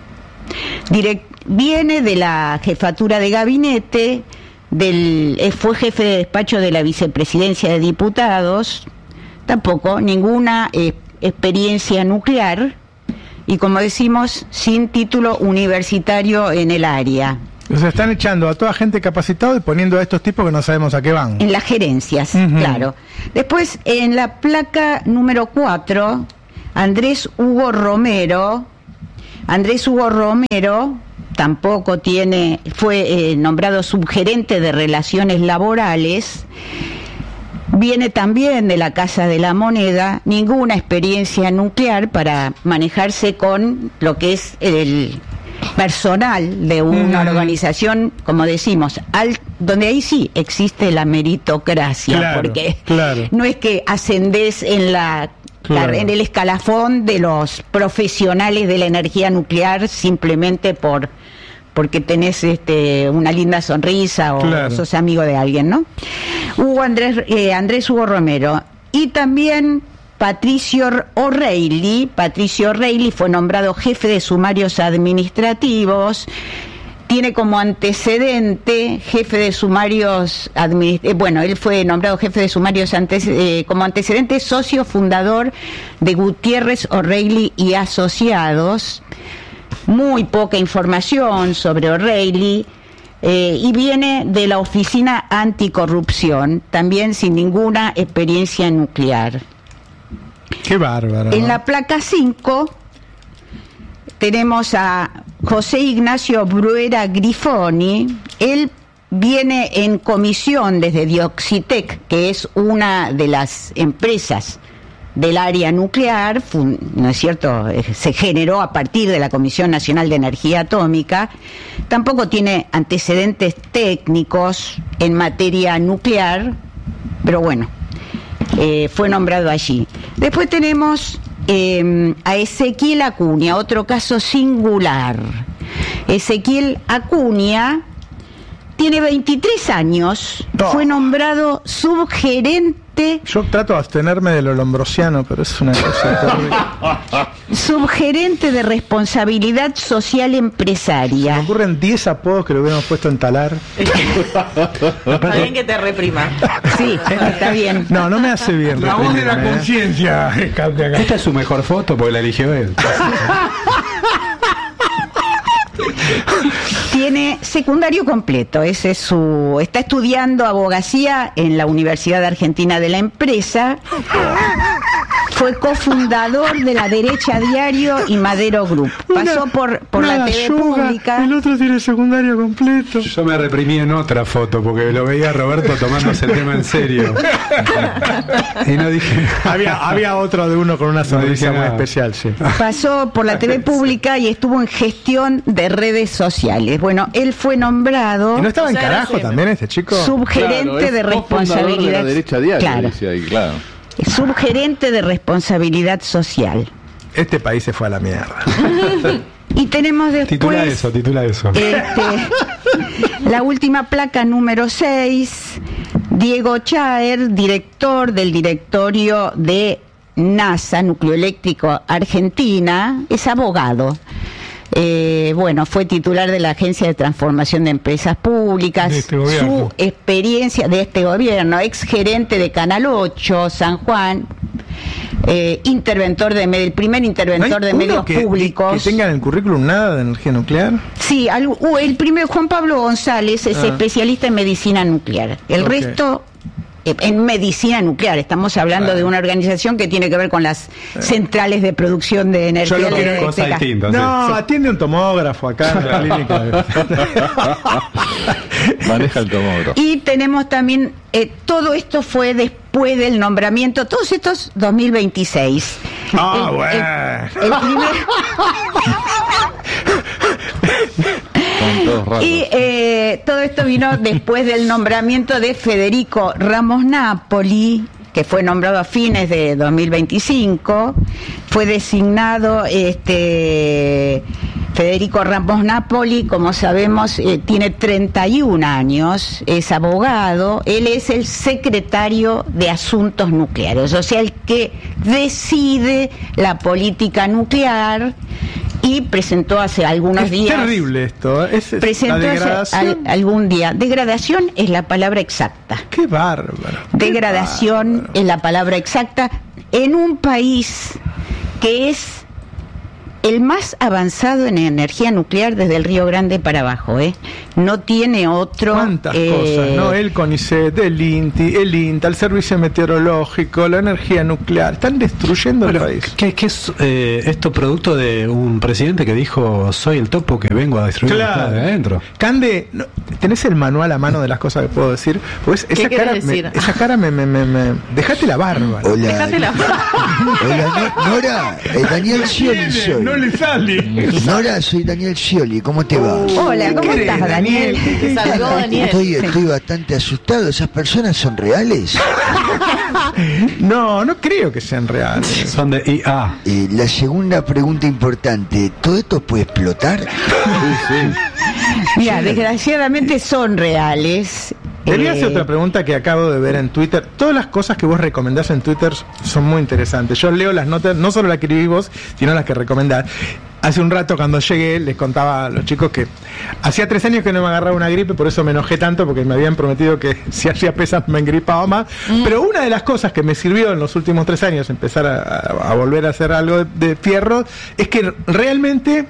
Viene de la jefatura de gabinete, fue jefe de despacho de la vicepresidencia de diputados, tampoco ninguna experiencia nuclear, y como decimos, sin título universitario en el área. O sea, están echando a toda gente capacitada y poniendo a estos tipos que no sabemos a qué van. En las gerencias, claro. Después, en la placa número 4, Andrés Hugo Romero tampoco fue nombrado subgerente de relaciones laborales, viene también de la Casa de la Moneda, ninguna experiencia nuclear para manejarse con lo que es el personal de una organización, como decimos, donde ahí sí existe la meritocracia, claro, porque no es que ascendés en en el escalafón de los profesionales de la energía nuclear simplemente porque tenés una linda sonrisa o sos amigo de alguien, ¿no? Andrés Hugo Romero. Y también Patricio O'Reilly fue nombrado jefe de sumarios administrativos. Tiene como antecedente jefe de sumarios él fue nombrado jefe de sumarios como antecedente socio fundador de Gutiérrez, O'Reilly y Asociados. Muy poca información sobre O'Reilly, y viene de la Oficina Anticorrupción, también sin ninguna experiencia nuclear. Qué bárbaro. En la placa 5 tenemos a José Ignacio Bruera Grifoni. Él viene en comisión desde Dioxitec, que es una de las empresas del área nuclear, ¿no es cierto? Se generó a partir de la Comisión Nacional de Energía Atómica. Tampoco tiene antecedentes técnicos en materia nuclear, pero bueno, fue nombrado allí. Después tenemos a Ezequiel Acuña, otro caso singular. Ezequiel Acuña tiene 23 años, fue nombrado subgerente. Yo trato de abstenerme de lo lombrosiano, pero es una cosa terrible. Subgerente de responsabilidad social empresaria. Me ocurren 10 apodos que lo hubiéramos puesto en talar. Está bien que te reprima. Sí, está bien. No me hace bien. La voz de la conciencia. Esta es su mejor foto porque la eligió él. Tiene secundario completo, está estudiando abogacía en la Universidad Argentina de la Empresa. Fue cofundador de La Derecha Diario y Madero Group. Pasó por la TV pública. El otro tiene secundario completo. Yo me reprimí en otra foto porque lo veía a Roberto tomándose el tema en serio. Y no dije. Había otro de uno con una sonrisa muy especial, sí. Pasó por la TV pública y estuvo en gestión de redes sociales. Bueno, él fue nombrado. ¿Y no estaba en carajo también este chico? Subgerente de responsabilidad. De La Derecha Diario, claro. Subgerente de responsabilidad social. Este país se fue a la mierda. Y tenemos después titula eso. La última placa número 6, Diego Chaer, director del directorio de NASA, Nucleoeléctrico Argentina, es abogado. Fue titular de la Agencia de Transformación de Empresas Públicas. Su experiencia de este gobierno, ex gerente de Canal 8, San Juan, el primer interventor de medios públicos. ¿Que tenga en el currículum nada de energía nuclear? Sí, el primer, Juan Pablo González, es especialista en medicina nuclear. El resto en medicina nuclear. Estamos hablando de una organización que tiene que ver con las centrales de producción de energía eléctrica. Atiende un tomógrafo acá en la clínica. Maneja el tomógrafo. Y tenemos también, todo esto fue después del nombramiento, todos estos 2026. Bueno. El primer... Y todo esto vino después del nombramiento de Federico Ramos Napoli, que fue nombrado a fines de 2025. Fue designado Federico Ramos Napoli, como sabemos, tiene 31 años, es abogado, él es el secretario de Asuntos Nucleares, o sea, el que decide la política nuclear, y presentó hace algunos días... Es terrible esto, presentó hace algún día. Degradación es la palabra exacta. ¡Qué bárbaro! Degradación es la palabra exacta en un país que es el más avanzado en energía nuclear desde el Río Grande para abajo, no tiene otro. ¿Cuántas cosas? ¿No? El CONICET, el INTI, el INTA, el Servicio Meteorológico, la energía nuclear, están destruyendo el país. ¿Qué es esto producto de un presidente que dijo: soy el topo que vengo a destruir de adentro? Cande, ¿tenés el manual a mano de las cosas que puedo decir? Pues esa cara me dejate la barba. Hola. Dejate la barba. Hola, Nora, Daniel Scioli soy. No le sale. Nora, soy Daniel Scioli, ¿cómo te va? Hola, ¿cómo estás, Daniel? Te saludó Daniel. Estoy bastante asustado. ¿Esas personas son reales? No creo que sean reales. Son de IA. La segunda pregunta importante, ¿todo esto puede explotar? Mira, desgraciadamente son reales. Quería hacer otra pregunta que acabo de ver en Twitter. Todas las cosas que vos recomendás en Twitter son muy interesantes. Yo leo las notas, no solo las que escribís vos, sino las que recomendás. Hace un rato, cuando llegué, les contaba a los chicos que hacía 3 años que no me agarraba una gripe, por eso me enojé tanto, porque me habían prometido que si hacía pesas me engripaba más. Pero una de las cosas que me sirvió en los últimos 3 años, empezar a volver a hacer algo de fierro, es que realmente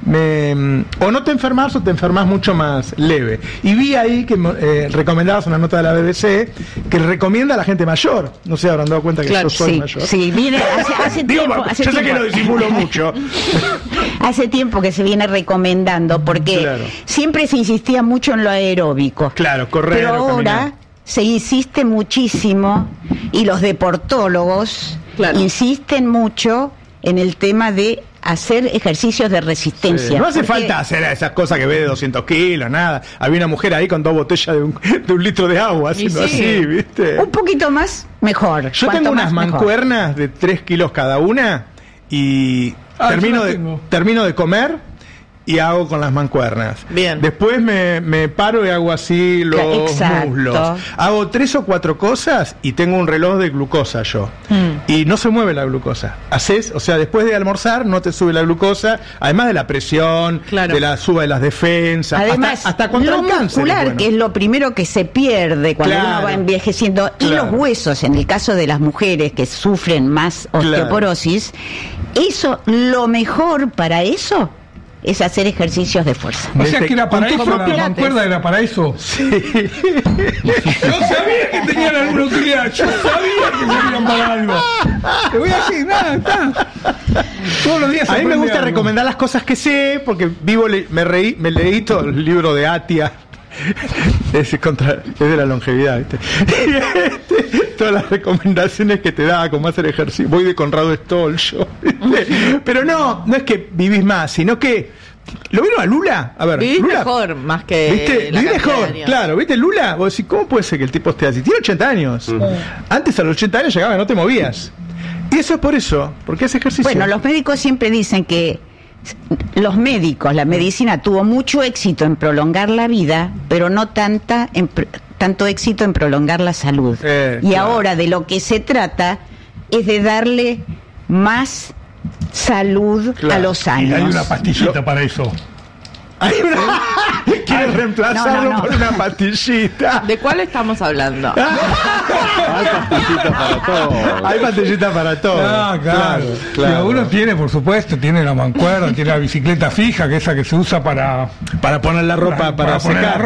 o no te enfermas o te enfermas mucho más leve. Y vi ahí que recomendabas una nota de la BBC que recomienda a la gente mayor. No sé, habrán dado cuenta que yo soy mayor. Sí, viene hace tiempo. Yo sé que lo disimulo mucho. Hace tiempo que se viene recomendando, porque siempre se insistía mucho en lo aeróbico. Claro, correr. Pero ahora se insiste muchísimo, y los deportólogos insisten mucho en el tema de hacer ejercicios de resistencia. No hace falta hacer esas cosas que ve de 200 kilos, nada. Había una mujer ahí con 2 botellas de un litro de agua haciendo así, ¿viste? Un poquito más, mejor. Yo tengo unas mancuernas de 3 kilos cada una y termino de comer y hago con las mancuernas. Bien. Después me paro y hago así los muslos. Hago 3 o 4 cosas y tengo un reloj de glucosa yo. Y no se mueve la glucosa. O sea, después de almorzar no te sube la glucosa, además de la presión, de la suba de las defensas, además, hasta contra el cáncer. Muscular, que es lo primero que se pierde cuando uno va envejeciendo, y los huesos, en el caso de las mujeres que sufren más osteoporosis, eso, lo mejor para eso es hacer ejercicios de fuerza. O sea que era para eso, la mancuerna era para eso. Sí. Yo sabía que tenían alguna utilidad, yo sabía que servían para algo. Te voy a decir, nada, está. Todos los días. A mí me gusta recomendar las cosas que sé, porque me leí todo el libro de Atia. Es de la longevidad, ¿viste? Todas las recomendaciones que te da, como hacer ejercicio. Voy de Conrado Stoll yo, ¿viste? Pero no es que vivís más, sino que ¿lo vieron a Lula? A ver, vivís Lula, mejor más que ¿viste? Vivís mejor, claro, ¿viste? Lula, vos decís, ¿cómo puede ser que el tipo esté así? Tiene 80 años. Antes a los 80 años llegaba y no te movías. Y eso es por eso, porque hace ejercicio. Bueno, los médicos siempre dicen que la medicina tuvo mucho éxito en prolongar la vida, pero no tanto éxito en prolongar la salud. Y ahora de lo que se trata es de darle más salud a los años. Y hay una pastillita para eso. ¿Quieres reemplazarlo por una pastillita? ¿De cuál estamos hablando? Hay pastillitas para todo. Hay pastillitas para todo. Claro. Uno tiene, por supuesto, tiene la mancuerna, tiene la bicicleta fija, que es esa que se usa para poner la ropa, para secar.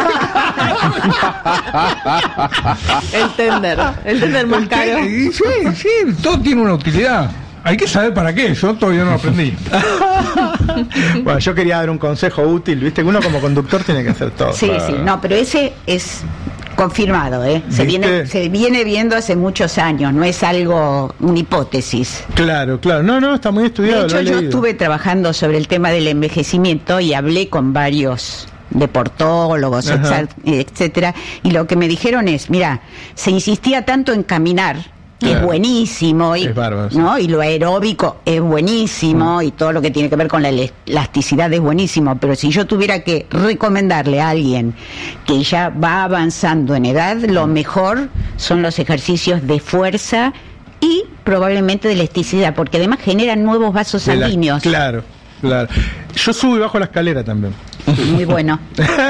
El tender más caro. Sí, todo tiene una utilidad. Hay que saber para qué, yo todavía no lo aprendí. Bueno, yo quería dar un consejo útil, viste que uno como conductor tiene que hacer todo. Sí, no, pero ese es Confirmado, se viene viendo hace muchos años, no es algo, una hipótesis. Claro, no, está muy estudiado. De hecho, yo estuve trabajando sobre el tema del envejecimiento y hablé con varios deportólogos, etcétera, y lo que me dijeron es, mira, se insistía tanto en caminar, que es buenísimo, y, ¿no? Y lo aeróbico es buenísimo, y todo lo que tiene que ver con la elasticidad es buenísimo, pero si yo tuviera que recomendarle a alguien que ya va avanzando en edad, lo mejor son los ejercicios de fuerza y probablemente de elasticidad, porque además generan nuevos vasos sanguíneos. Claro. Yo subo y bajo la escalera también. Muy bueno.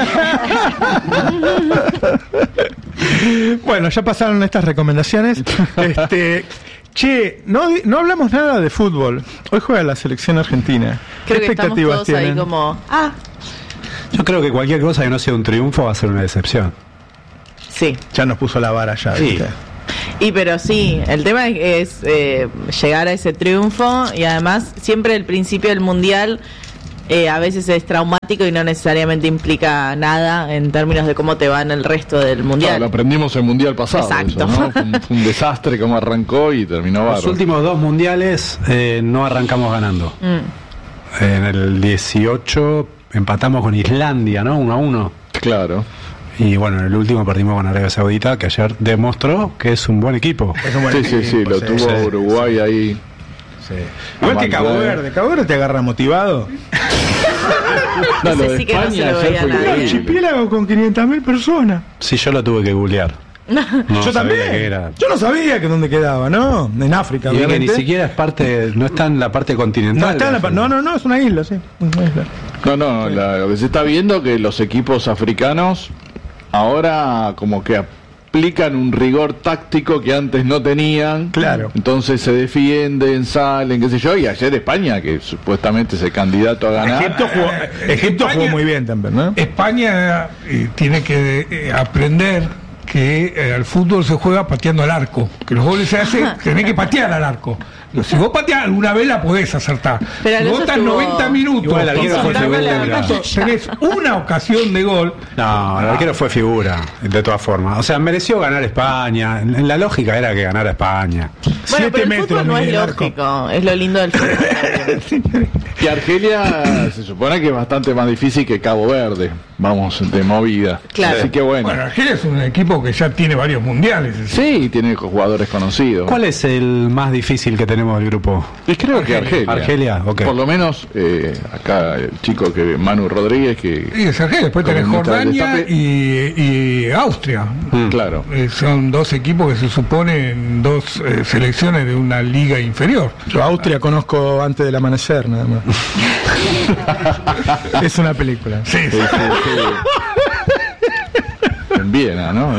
Bueno, ya pasaron estas recomendaciones. No hablamos nada de fútbol. Hoy juega la selección argentina. ¿Qué expectativas tienen? Ahí como, yo creo que cualquier cosa que no sea un triunfo va a ser una decepción. Sí. Ya nos puso la vara ya. Sí. Pero sí, el tema es llegar a ese triunfo, y además siempre el principio del mundial a veces es traumático y no necesariamente implica nada en términos de cómo te va en el resto del mundial. Lo aprendimos el mundial pasado. Exacto. Eso, ¿no? Fue un desastre cómo arrancó y terminó bárbaro. Los últimos 2 mundiales no arrancamos ganando. En el 18 empatamos con Islandia, ¿no? 1-1. Claro. Y bueno, en el último perdimos con Arabia Saudita, que ayer demostró que es un buen equipo. Sí, lo tuvo Uruguay ahí. Sí. Igual que Cabo Verde te agarra motivado. No, lo de España ayer fue increíble. Un archipiélago con 500.000 personas. Sí, yo lo tuve que googlear. No, yo también. Yo no sabía que dónde quedaba, ¿no? En África, y que ni siquiera es parte, no está en la parte continental. No está en no, es una isla, sí. Lo que se está viendo que los equipos africanos ahora como que aplican un rigor táctico que antes no tenían. Claro. Entonces se defienden, salen, qué sé yo. Y ayer España, que supuestamente es el candidato a ganar. Egipto jugó muy bien también, ¿no? España tiene que aprender que al fútbol se juega pateando al arco, que los goles se hacen, tenés que patear al arco. Si vos pateás alguna vez la podés acertar. Pero si vos estás 90 minutos, igual el arquero fue figura. Tenés una ocasión de gol. No, el arquero fue figura, de todas formas. O sea, mereció ganar España. En la lógica era que ganara España. Bueno, pero el fútbol no es lógico, es lo lindo del fútbol. Y Argelia se supone que es bastante más difícil que Cabo Verde. Vamos, de movida. Claro. Así que bueno. Argelia es un equipo que ya tiene varios mundiales. Sí, tiene jugadores conocidos. ¿Cuál es el más difícil que tenemos del grupo? Y creo que Argelia, ok. Por lo menos acá el chico que Manu Rodríguez que... Sí, es Argelia, después tenés Jordania y Austria. Claro. Son 2 equipos que se suponen 2 selecciones de una liga inferior. Yo Austria conozco Antes del Amanecer, nada más. Es una película. Sí. En Viena, ¿no?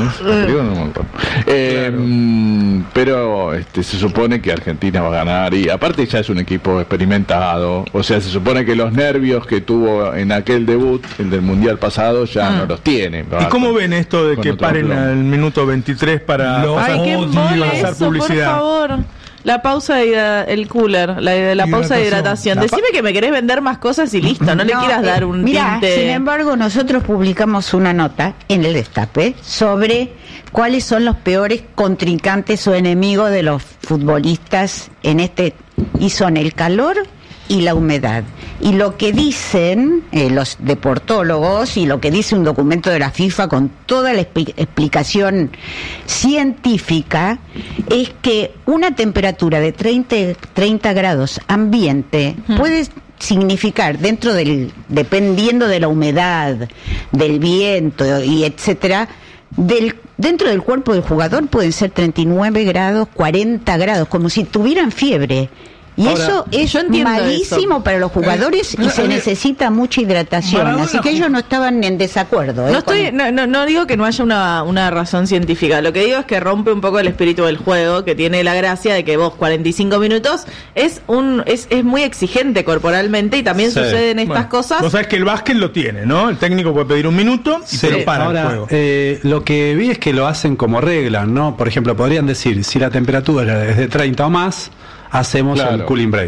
Pero se supone que Argentina va a ganar, y aparte ya es un equipo experimentado. O sea, se supone que los nervios que tuvo en aquel debut, el del mundial pasado, ya no los tiene. ¿Y cómo ven esto de que paren al minuto 23 para pasar publicidad? Por favor. La pausa el cooler, la pausa de hidratación. Decime que me querés vender más cosas y listo, no le quieras dar un tinte. Sin embargo, nosotros publicamos una nota en el Destape sobre cuáles son los peores contrincantes o enemigos de los futbolistas y son el calor y la humedad. Y lo que dicen los deportólogos y lo que dice un documento de la FIFA con toda la explicación científica es que una temperatura de 30 grados ambiente puede significar dependiendo de la humedad, del viento y etcétera, dentro del cuerpo del jugador pueden ser 39 grados, 40 grados, como si tuvieran fiebre. Y ahora, eso es malísimo para los jugadores y se necesita mucha hidratación. Así que ellos no estaban en desacuerdo. No digo que no haya una razón científica. Lo que digo es que rompe un poco el espíritu del juego, que tiene la gracia de que vos 45 minutos es muy exigente corporalmente, y también suceden estas cosas. Vos sabés que el básquet lo tiene, ¿no? El técnico puede pedir un minuto y te lo para el juego. Lo que vi es que lo hacen como regla, ¿no? Por ejemplo, podrían decir, si la temperatura es de 30 o más, hacemos el cooling break.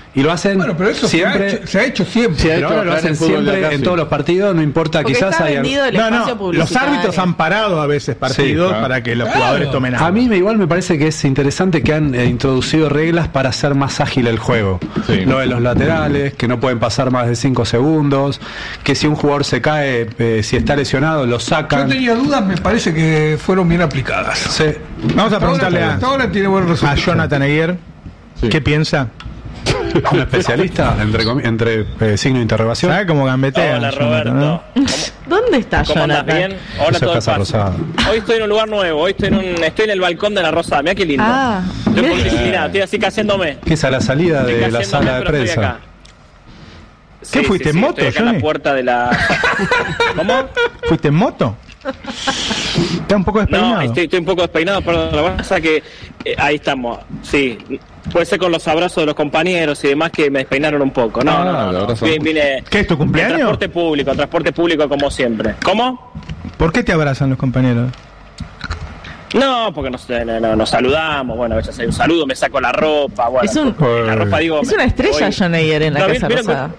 Y lo hacen pero eso siempre. se ha hecho siempre. Pero ahora lo hacen siempre en todos los partidos, no importa, porque quizás hay los árbitros han parado a veces partidos para que los jugadores tomen agua. A mí igual me parece que es interesante que han introducido reglas para hacer más ágil el juego. Lo de los laterales, que no pueden pasar más de 5 segundos, que si un jugador se cae, si está lesionado, lo sacan. Yo tenía dudas, me parece que fueron bien aplicadas. Sí. Vamos a preguntarle ahora tiene buen a Jonathan Aguirre qué piensa. Un especialista entre signo de interrogación. ¿Sabe cómo gambetea? Hola, Roberto. ¿No? ¿Dónde está ¿Cómo Jonathan? andas? Bien. Hola, todo el paso. Hoy estoy en un lugar nuevo. Hoy estoy en el balcón de la Rosada. Mira qué lindo. Estoy un poco disciplinado. Estoy así cayéndome. ¿Qué es a la salida de la sala de prensa? ¿Qué fuiste en moto, estoy acá en la puerta de la... ¿Cómo? ¿Fuiste en moto? Está un poco despeinado. No, estoy un poco despeinado, perdón. Lo que pasa es que ahí estamos. Sí, puede ser con los abrazos de los compañeros y demás que me despeinaron un poco. No. Vine. ¿Qué es tu cumpleaños? Transporte público como siempre. ¿Cómo? ¿Por qué te abrazan los compañeros? No, porque nos saludamos, bueno, a veces hay un saludo, me saco la ropa, bueno, la ropa digo... Es una estrella John Aguirre en la Casa Rosada.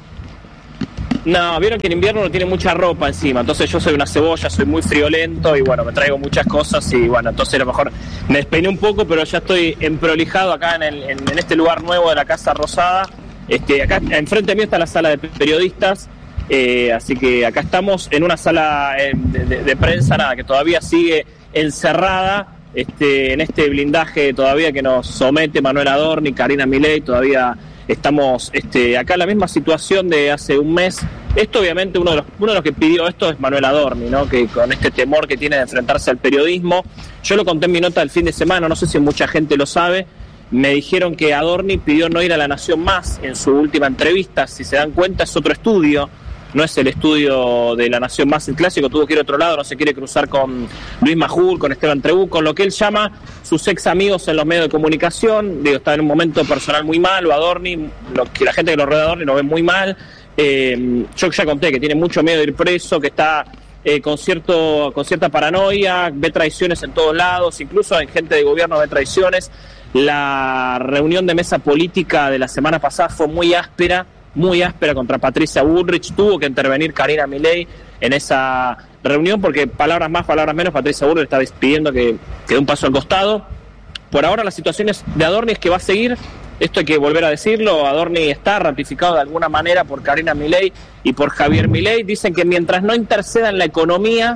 No, vieron que en invierno no tiene mucha ropa encima, entonces yo soy una cebolla, soy muy friolento y bueno, me traigo muchas cosas y bueno, entonces a lo mejor me despeiné un poco, pero ya estoy emprolijado acá en este lugar nuevo de la Casa Rosada. Acá enfrente mío está la sala de periodistas, así que acá estamos en una sala de prensa, que todavía sigue encerrada en este blindaje todavía que nos somete Manuel Adorni, Karina Milei, todavía estamos acá en la misma situación de hace un mes. Esto obviamente uno de los que pidió esto es Manuel Adorni, ¿no? Que con este temor que tiene de enfrentarse al periodismo, yo lo conté en mi nota del fin de semana, no sé si mucha gente lo sabe, me dijeron que Adorni pidió no ir a La Nación Más en su última entrevista, si se dan cuenta es otro estudio, no es el estudio de La Nación Más, el clásico, tuvo que ir a otro lado, no se quiere cruzar con Luis Majul, con Esteban Trebú, con lo que él llama sus ex amigos en los medios de comunicación. Está en un momento personal muy malo, Adorni, que la gente que lo rodea a Adorni lo ve muy mal. Yo ya conté que tiene mucho miedo de ir preso, que está con cierta paranoia, ve traiciones en todos lados, incluso en gente de gobierno ve traiciones. La reunión de mesa política de la semana pasada fue muy áspera contra Patricia Bullrich. Tuvo que intervenir Karina Milei en esa reunión porque palabras más, palabras menos, Patricia Bullrich está pidiendo que dé un paso al costado. Por ahora la situación de Adorni es que va a seguir, esto hay que volver a decirlo, Adorni está ratificado de alguna manera por Karina Milei y por Javier Milei. Dicen que mientras no interceda en la economía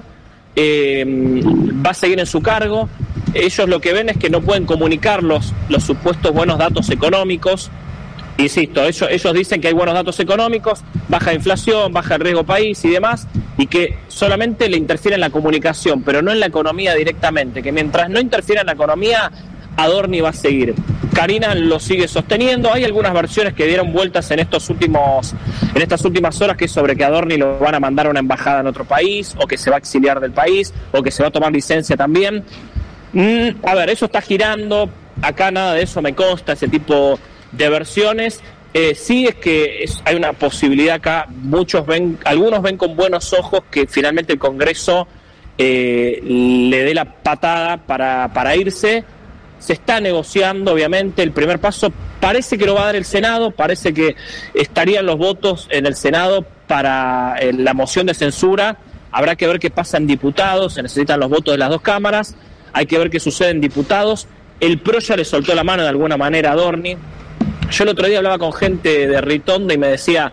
va a seguir en su cargo. Ellos lo que ven es que no pueden comunicar los supuestos buenos datos económicos. Insisto, ellos dicen que hay buenos datos económicos, baja inflación, baja el riesgo país y demás, y que solamente le interfiere en la comunicación, pero no en la economía directamente, que mientras no interfiera en la economía, Adorni va a seguir. Karina lo sigue sosteniendo. Hay algunas versiones que dieron vueltas en estas últimas horas, que es sobre que Adorni lo van a mandar a una embajada en otro país, o que se va a exiliar del país, o que se va a tomar licencia también. A ver, eso está girando, acá nada de eso me consta, ese tipo de versiones. Sí es que hay una posibilidad acá, algunos ven con buenos ojos que finalmente el Congreso le dé la patada para irse. Se está negociando, obviamente, el primer paso parece que lo va a dar el Senado, parece que estarían los votos en el Senado para la moción de censura. Habrá que ver qué pasa en diputados, se necesitan los votos de las dos cámaras, hay que ver qué sucede en diputados. El PRO ya le soltó la mano de alguna manera a Adorni. Yo el otro día hablaba con gente de Ritondo y me decía,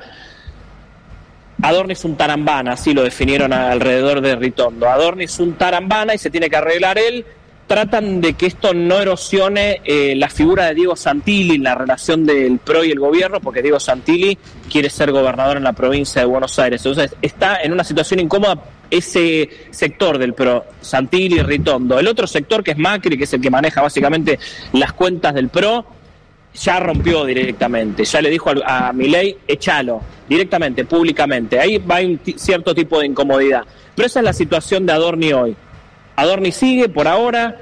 Adorni es un tarambana, así lo definieron alrededor de Ritondo. Adorni es un tarambana y se tiene que arreglar él. Tratan de que esto no erosione la figura de Diego Santilli en la relación del PRO y el gobierno, porque Diego Santilli quiere ser gobernador en la provincia de Buenos Aires. Entonces está en una situación incómoda ese sector del PRO, Santilli y Ritondo. El otro sector, que es Macri, que es el que maneja básicamente las cuentas del PRO, ya rompió directamente, ya le dijo a Milei, échalo, directamente, públicamente. Ahí va un cierto tipo de incomodidad. Pero esa es la situación de Adorni hoy. Adorni sigue por ahora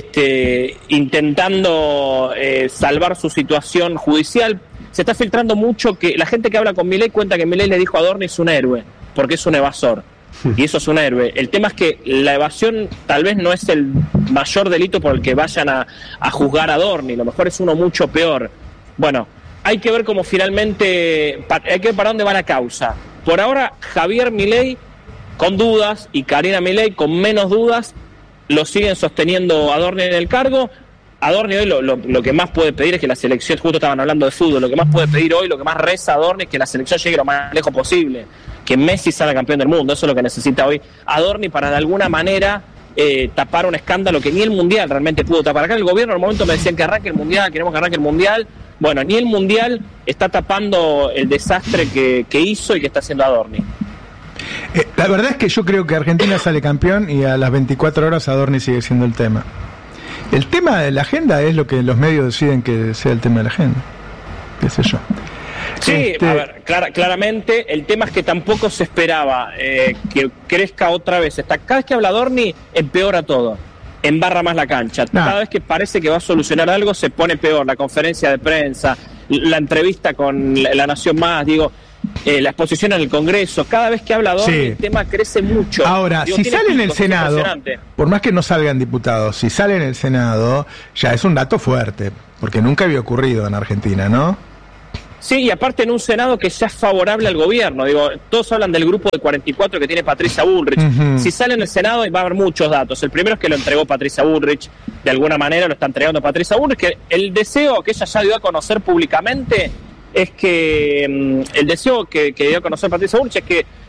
intentando salvar su situación judicial. Se está filtrando mucho que la gente que habla con Milei cuenta que Milei le dijo a Adorni es un héroe, porque es un evasor. Y eso es un héroe. El tema es que la evasión tal vez no es el mayor delito por el que vayan a juzgar a Adorni, lo mejor es uno mucho peor. Bueno, hay que ver cómo finalmente, hay que ver para dónde va la causa. Por ahora, Javier Milei con dudas y Karina Milei con menos dudas lo siguen sosteniendo Adorni en el cargo. Adorni hoy lo que más puede pedir es que la selección, justo estaban hablando de fútbol, lo que más puede pedir hoy, lo que más reza Adorni es que la selección llegue lo más lejos posible, que Messi salga campeón del mundo. Eso es lo que necesita hoy Adorni para de alguna manera tapar un escándalo que ni el Mundial realmente pudo tapar. Acá el gobierno en el momento me decían que arranque el Mundial, queremos que arranque el Mundial. Bueno, ni el Mundial está tapando el desastre que hizo y que está haciendo Adorni. La verdad es que yo creo que Argentina sale campeón y a las 24 horas Adorni sigue siendo el tema. El tema de la agenda es lo que los medios deciden que sea el tema de la agenda. ¿Qué sé yo? Sí, a ver, claramente el tema es que tampoco se esperaba que crezca otra vez. Cada vez que habla Adorni empeora todo, embarra más la cancha. Cada vez que parece que va a solucionar algo se pone peor. La conferencia de prensa, la entrevista con La Nación Más, la exposición en el Congreso, cada vez que habla Adorni el tema crece mucho. Ahora, si sale en el Senado, por más que no salgan diputados, si sale en el Senado, ya es un dato fuerte, porque nunca había ocurrido en Argentina, ¿no? Sí, y aparte en un Senado que ya es favorable al gobierno. Todos hablan del grupo de 44 que tiene Patricia Bullrich. Si sale en el Senado va a haber muchos datos. El primero es que lo entregó Patricia Bullrich, de alguna manera lo está entregando Patricia Bullrich, que el deseo que ella ya dio a conocer públicamente es que, el deseo que dio a conocer Patricia Bullrich es que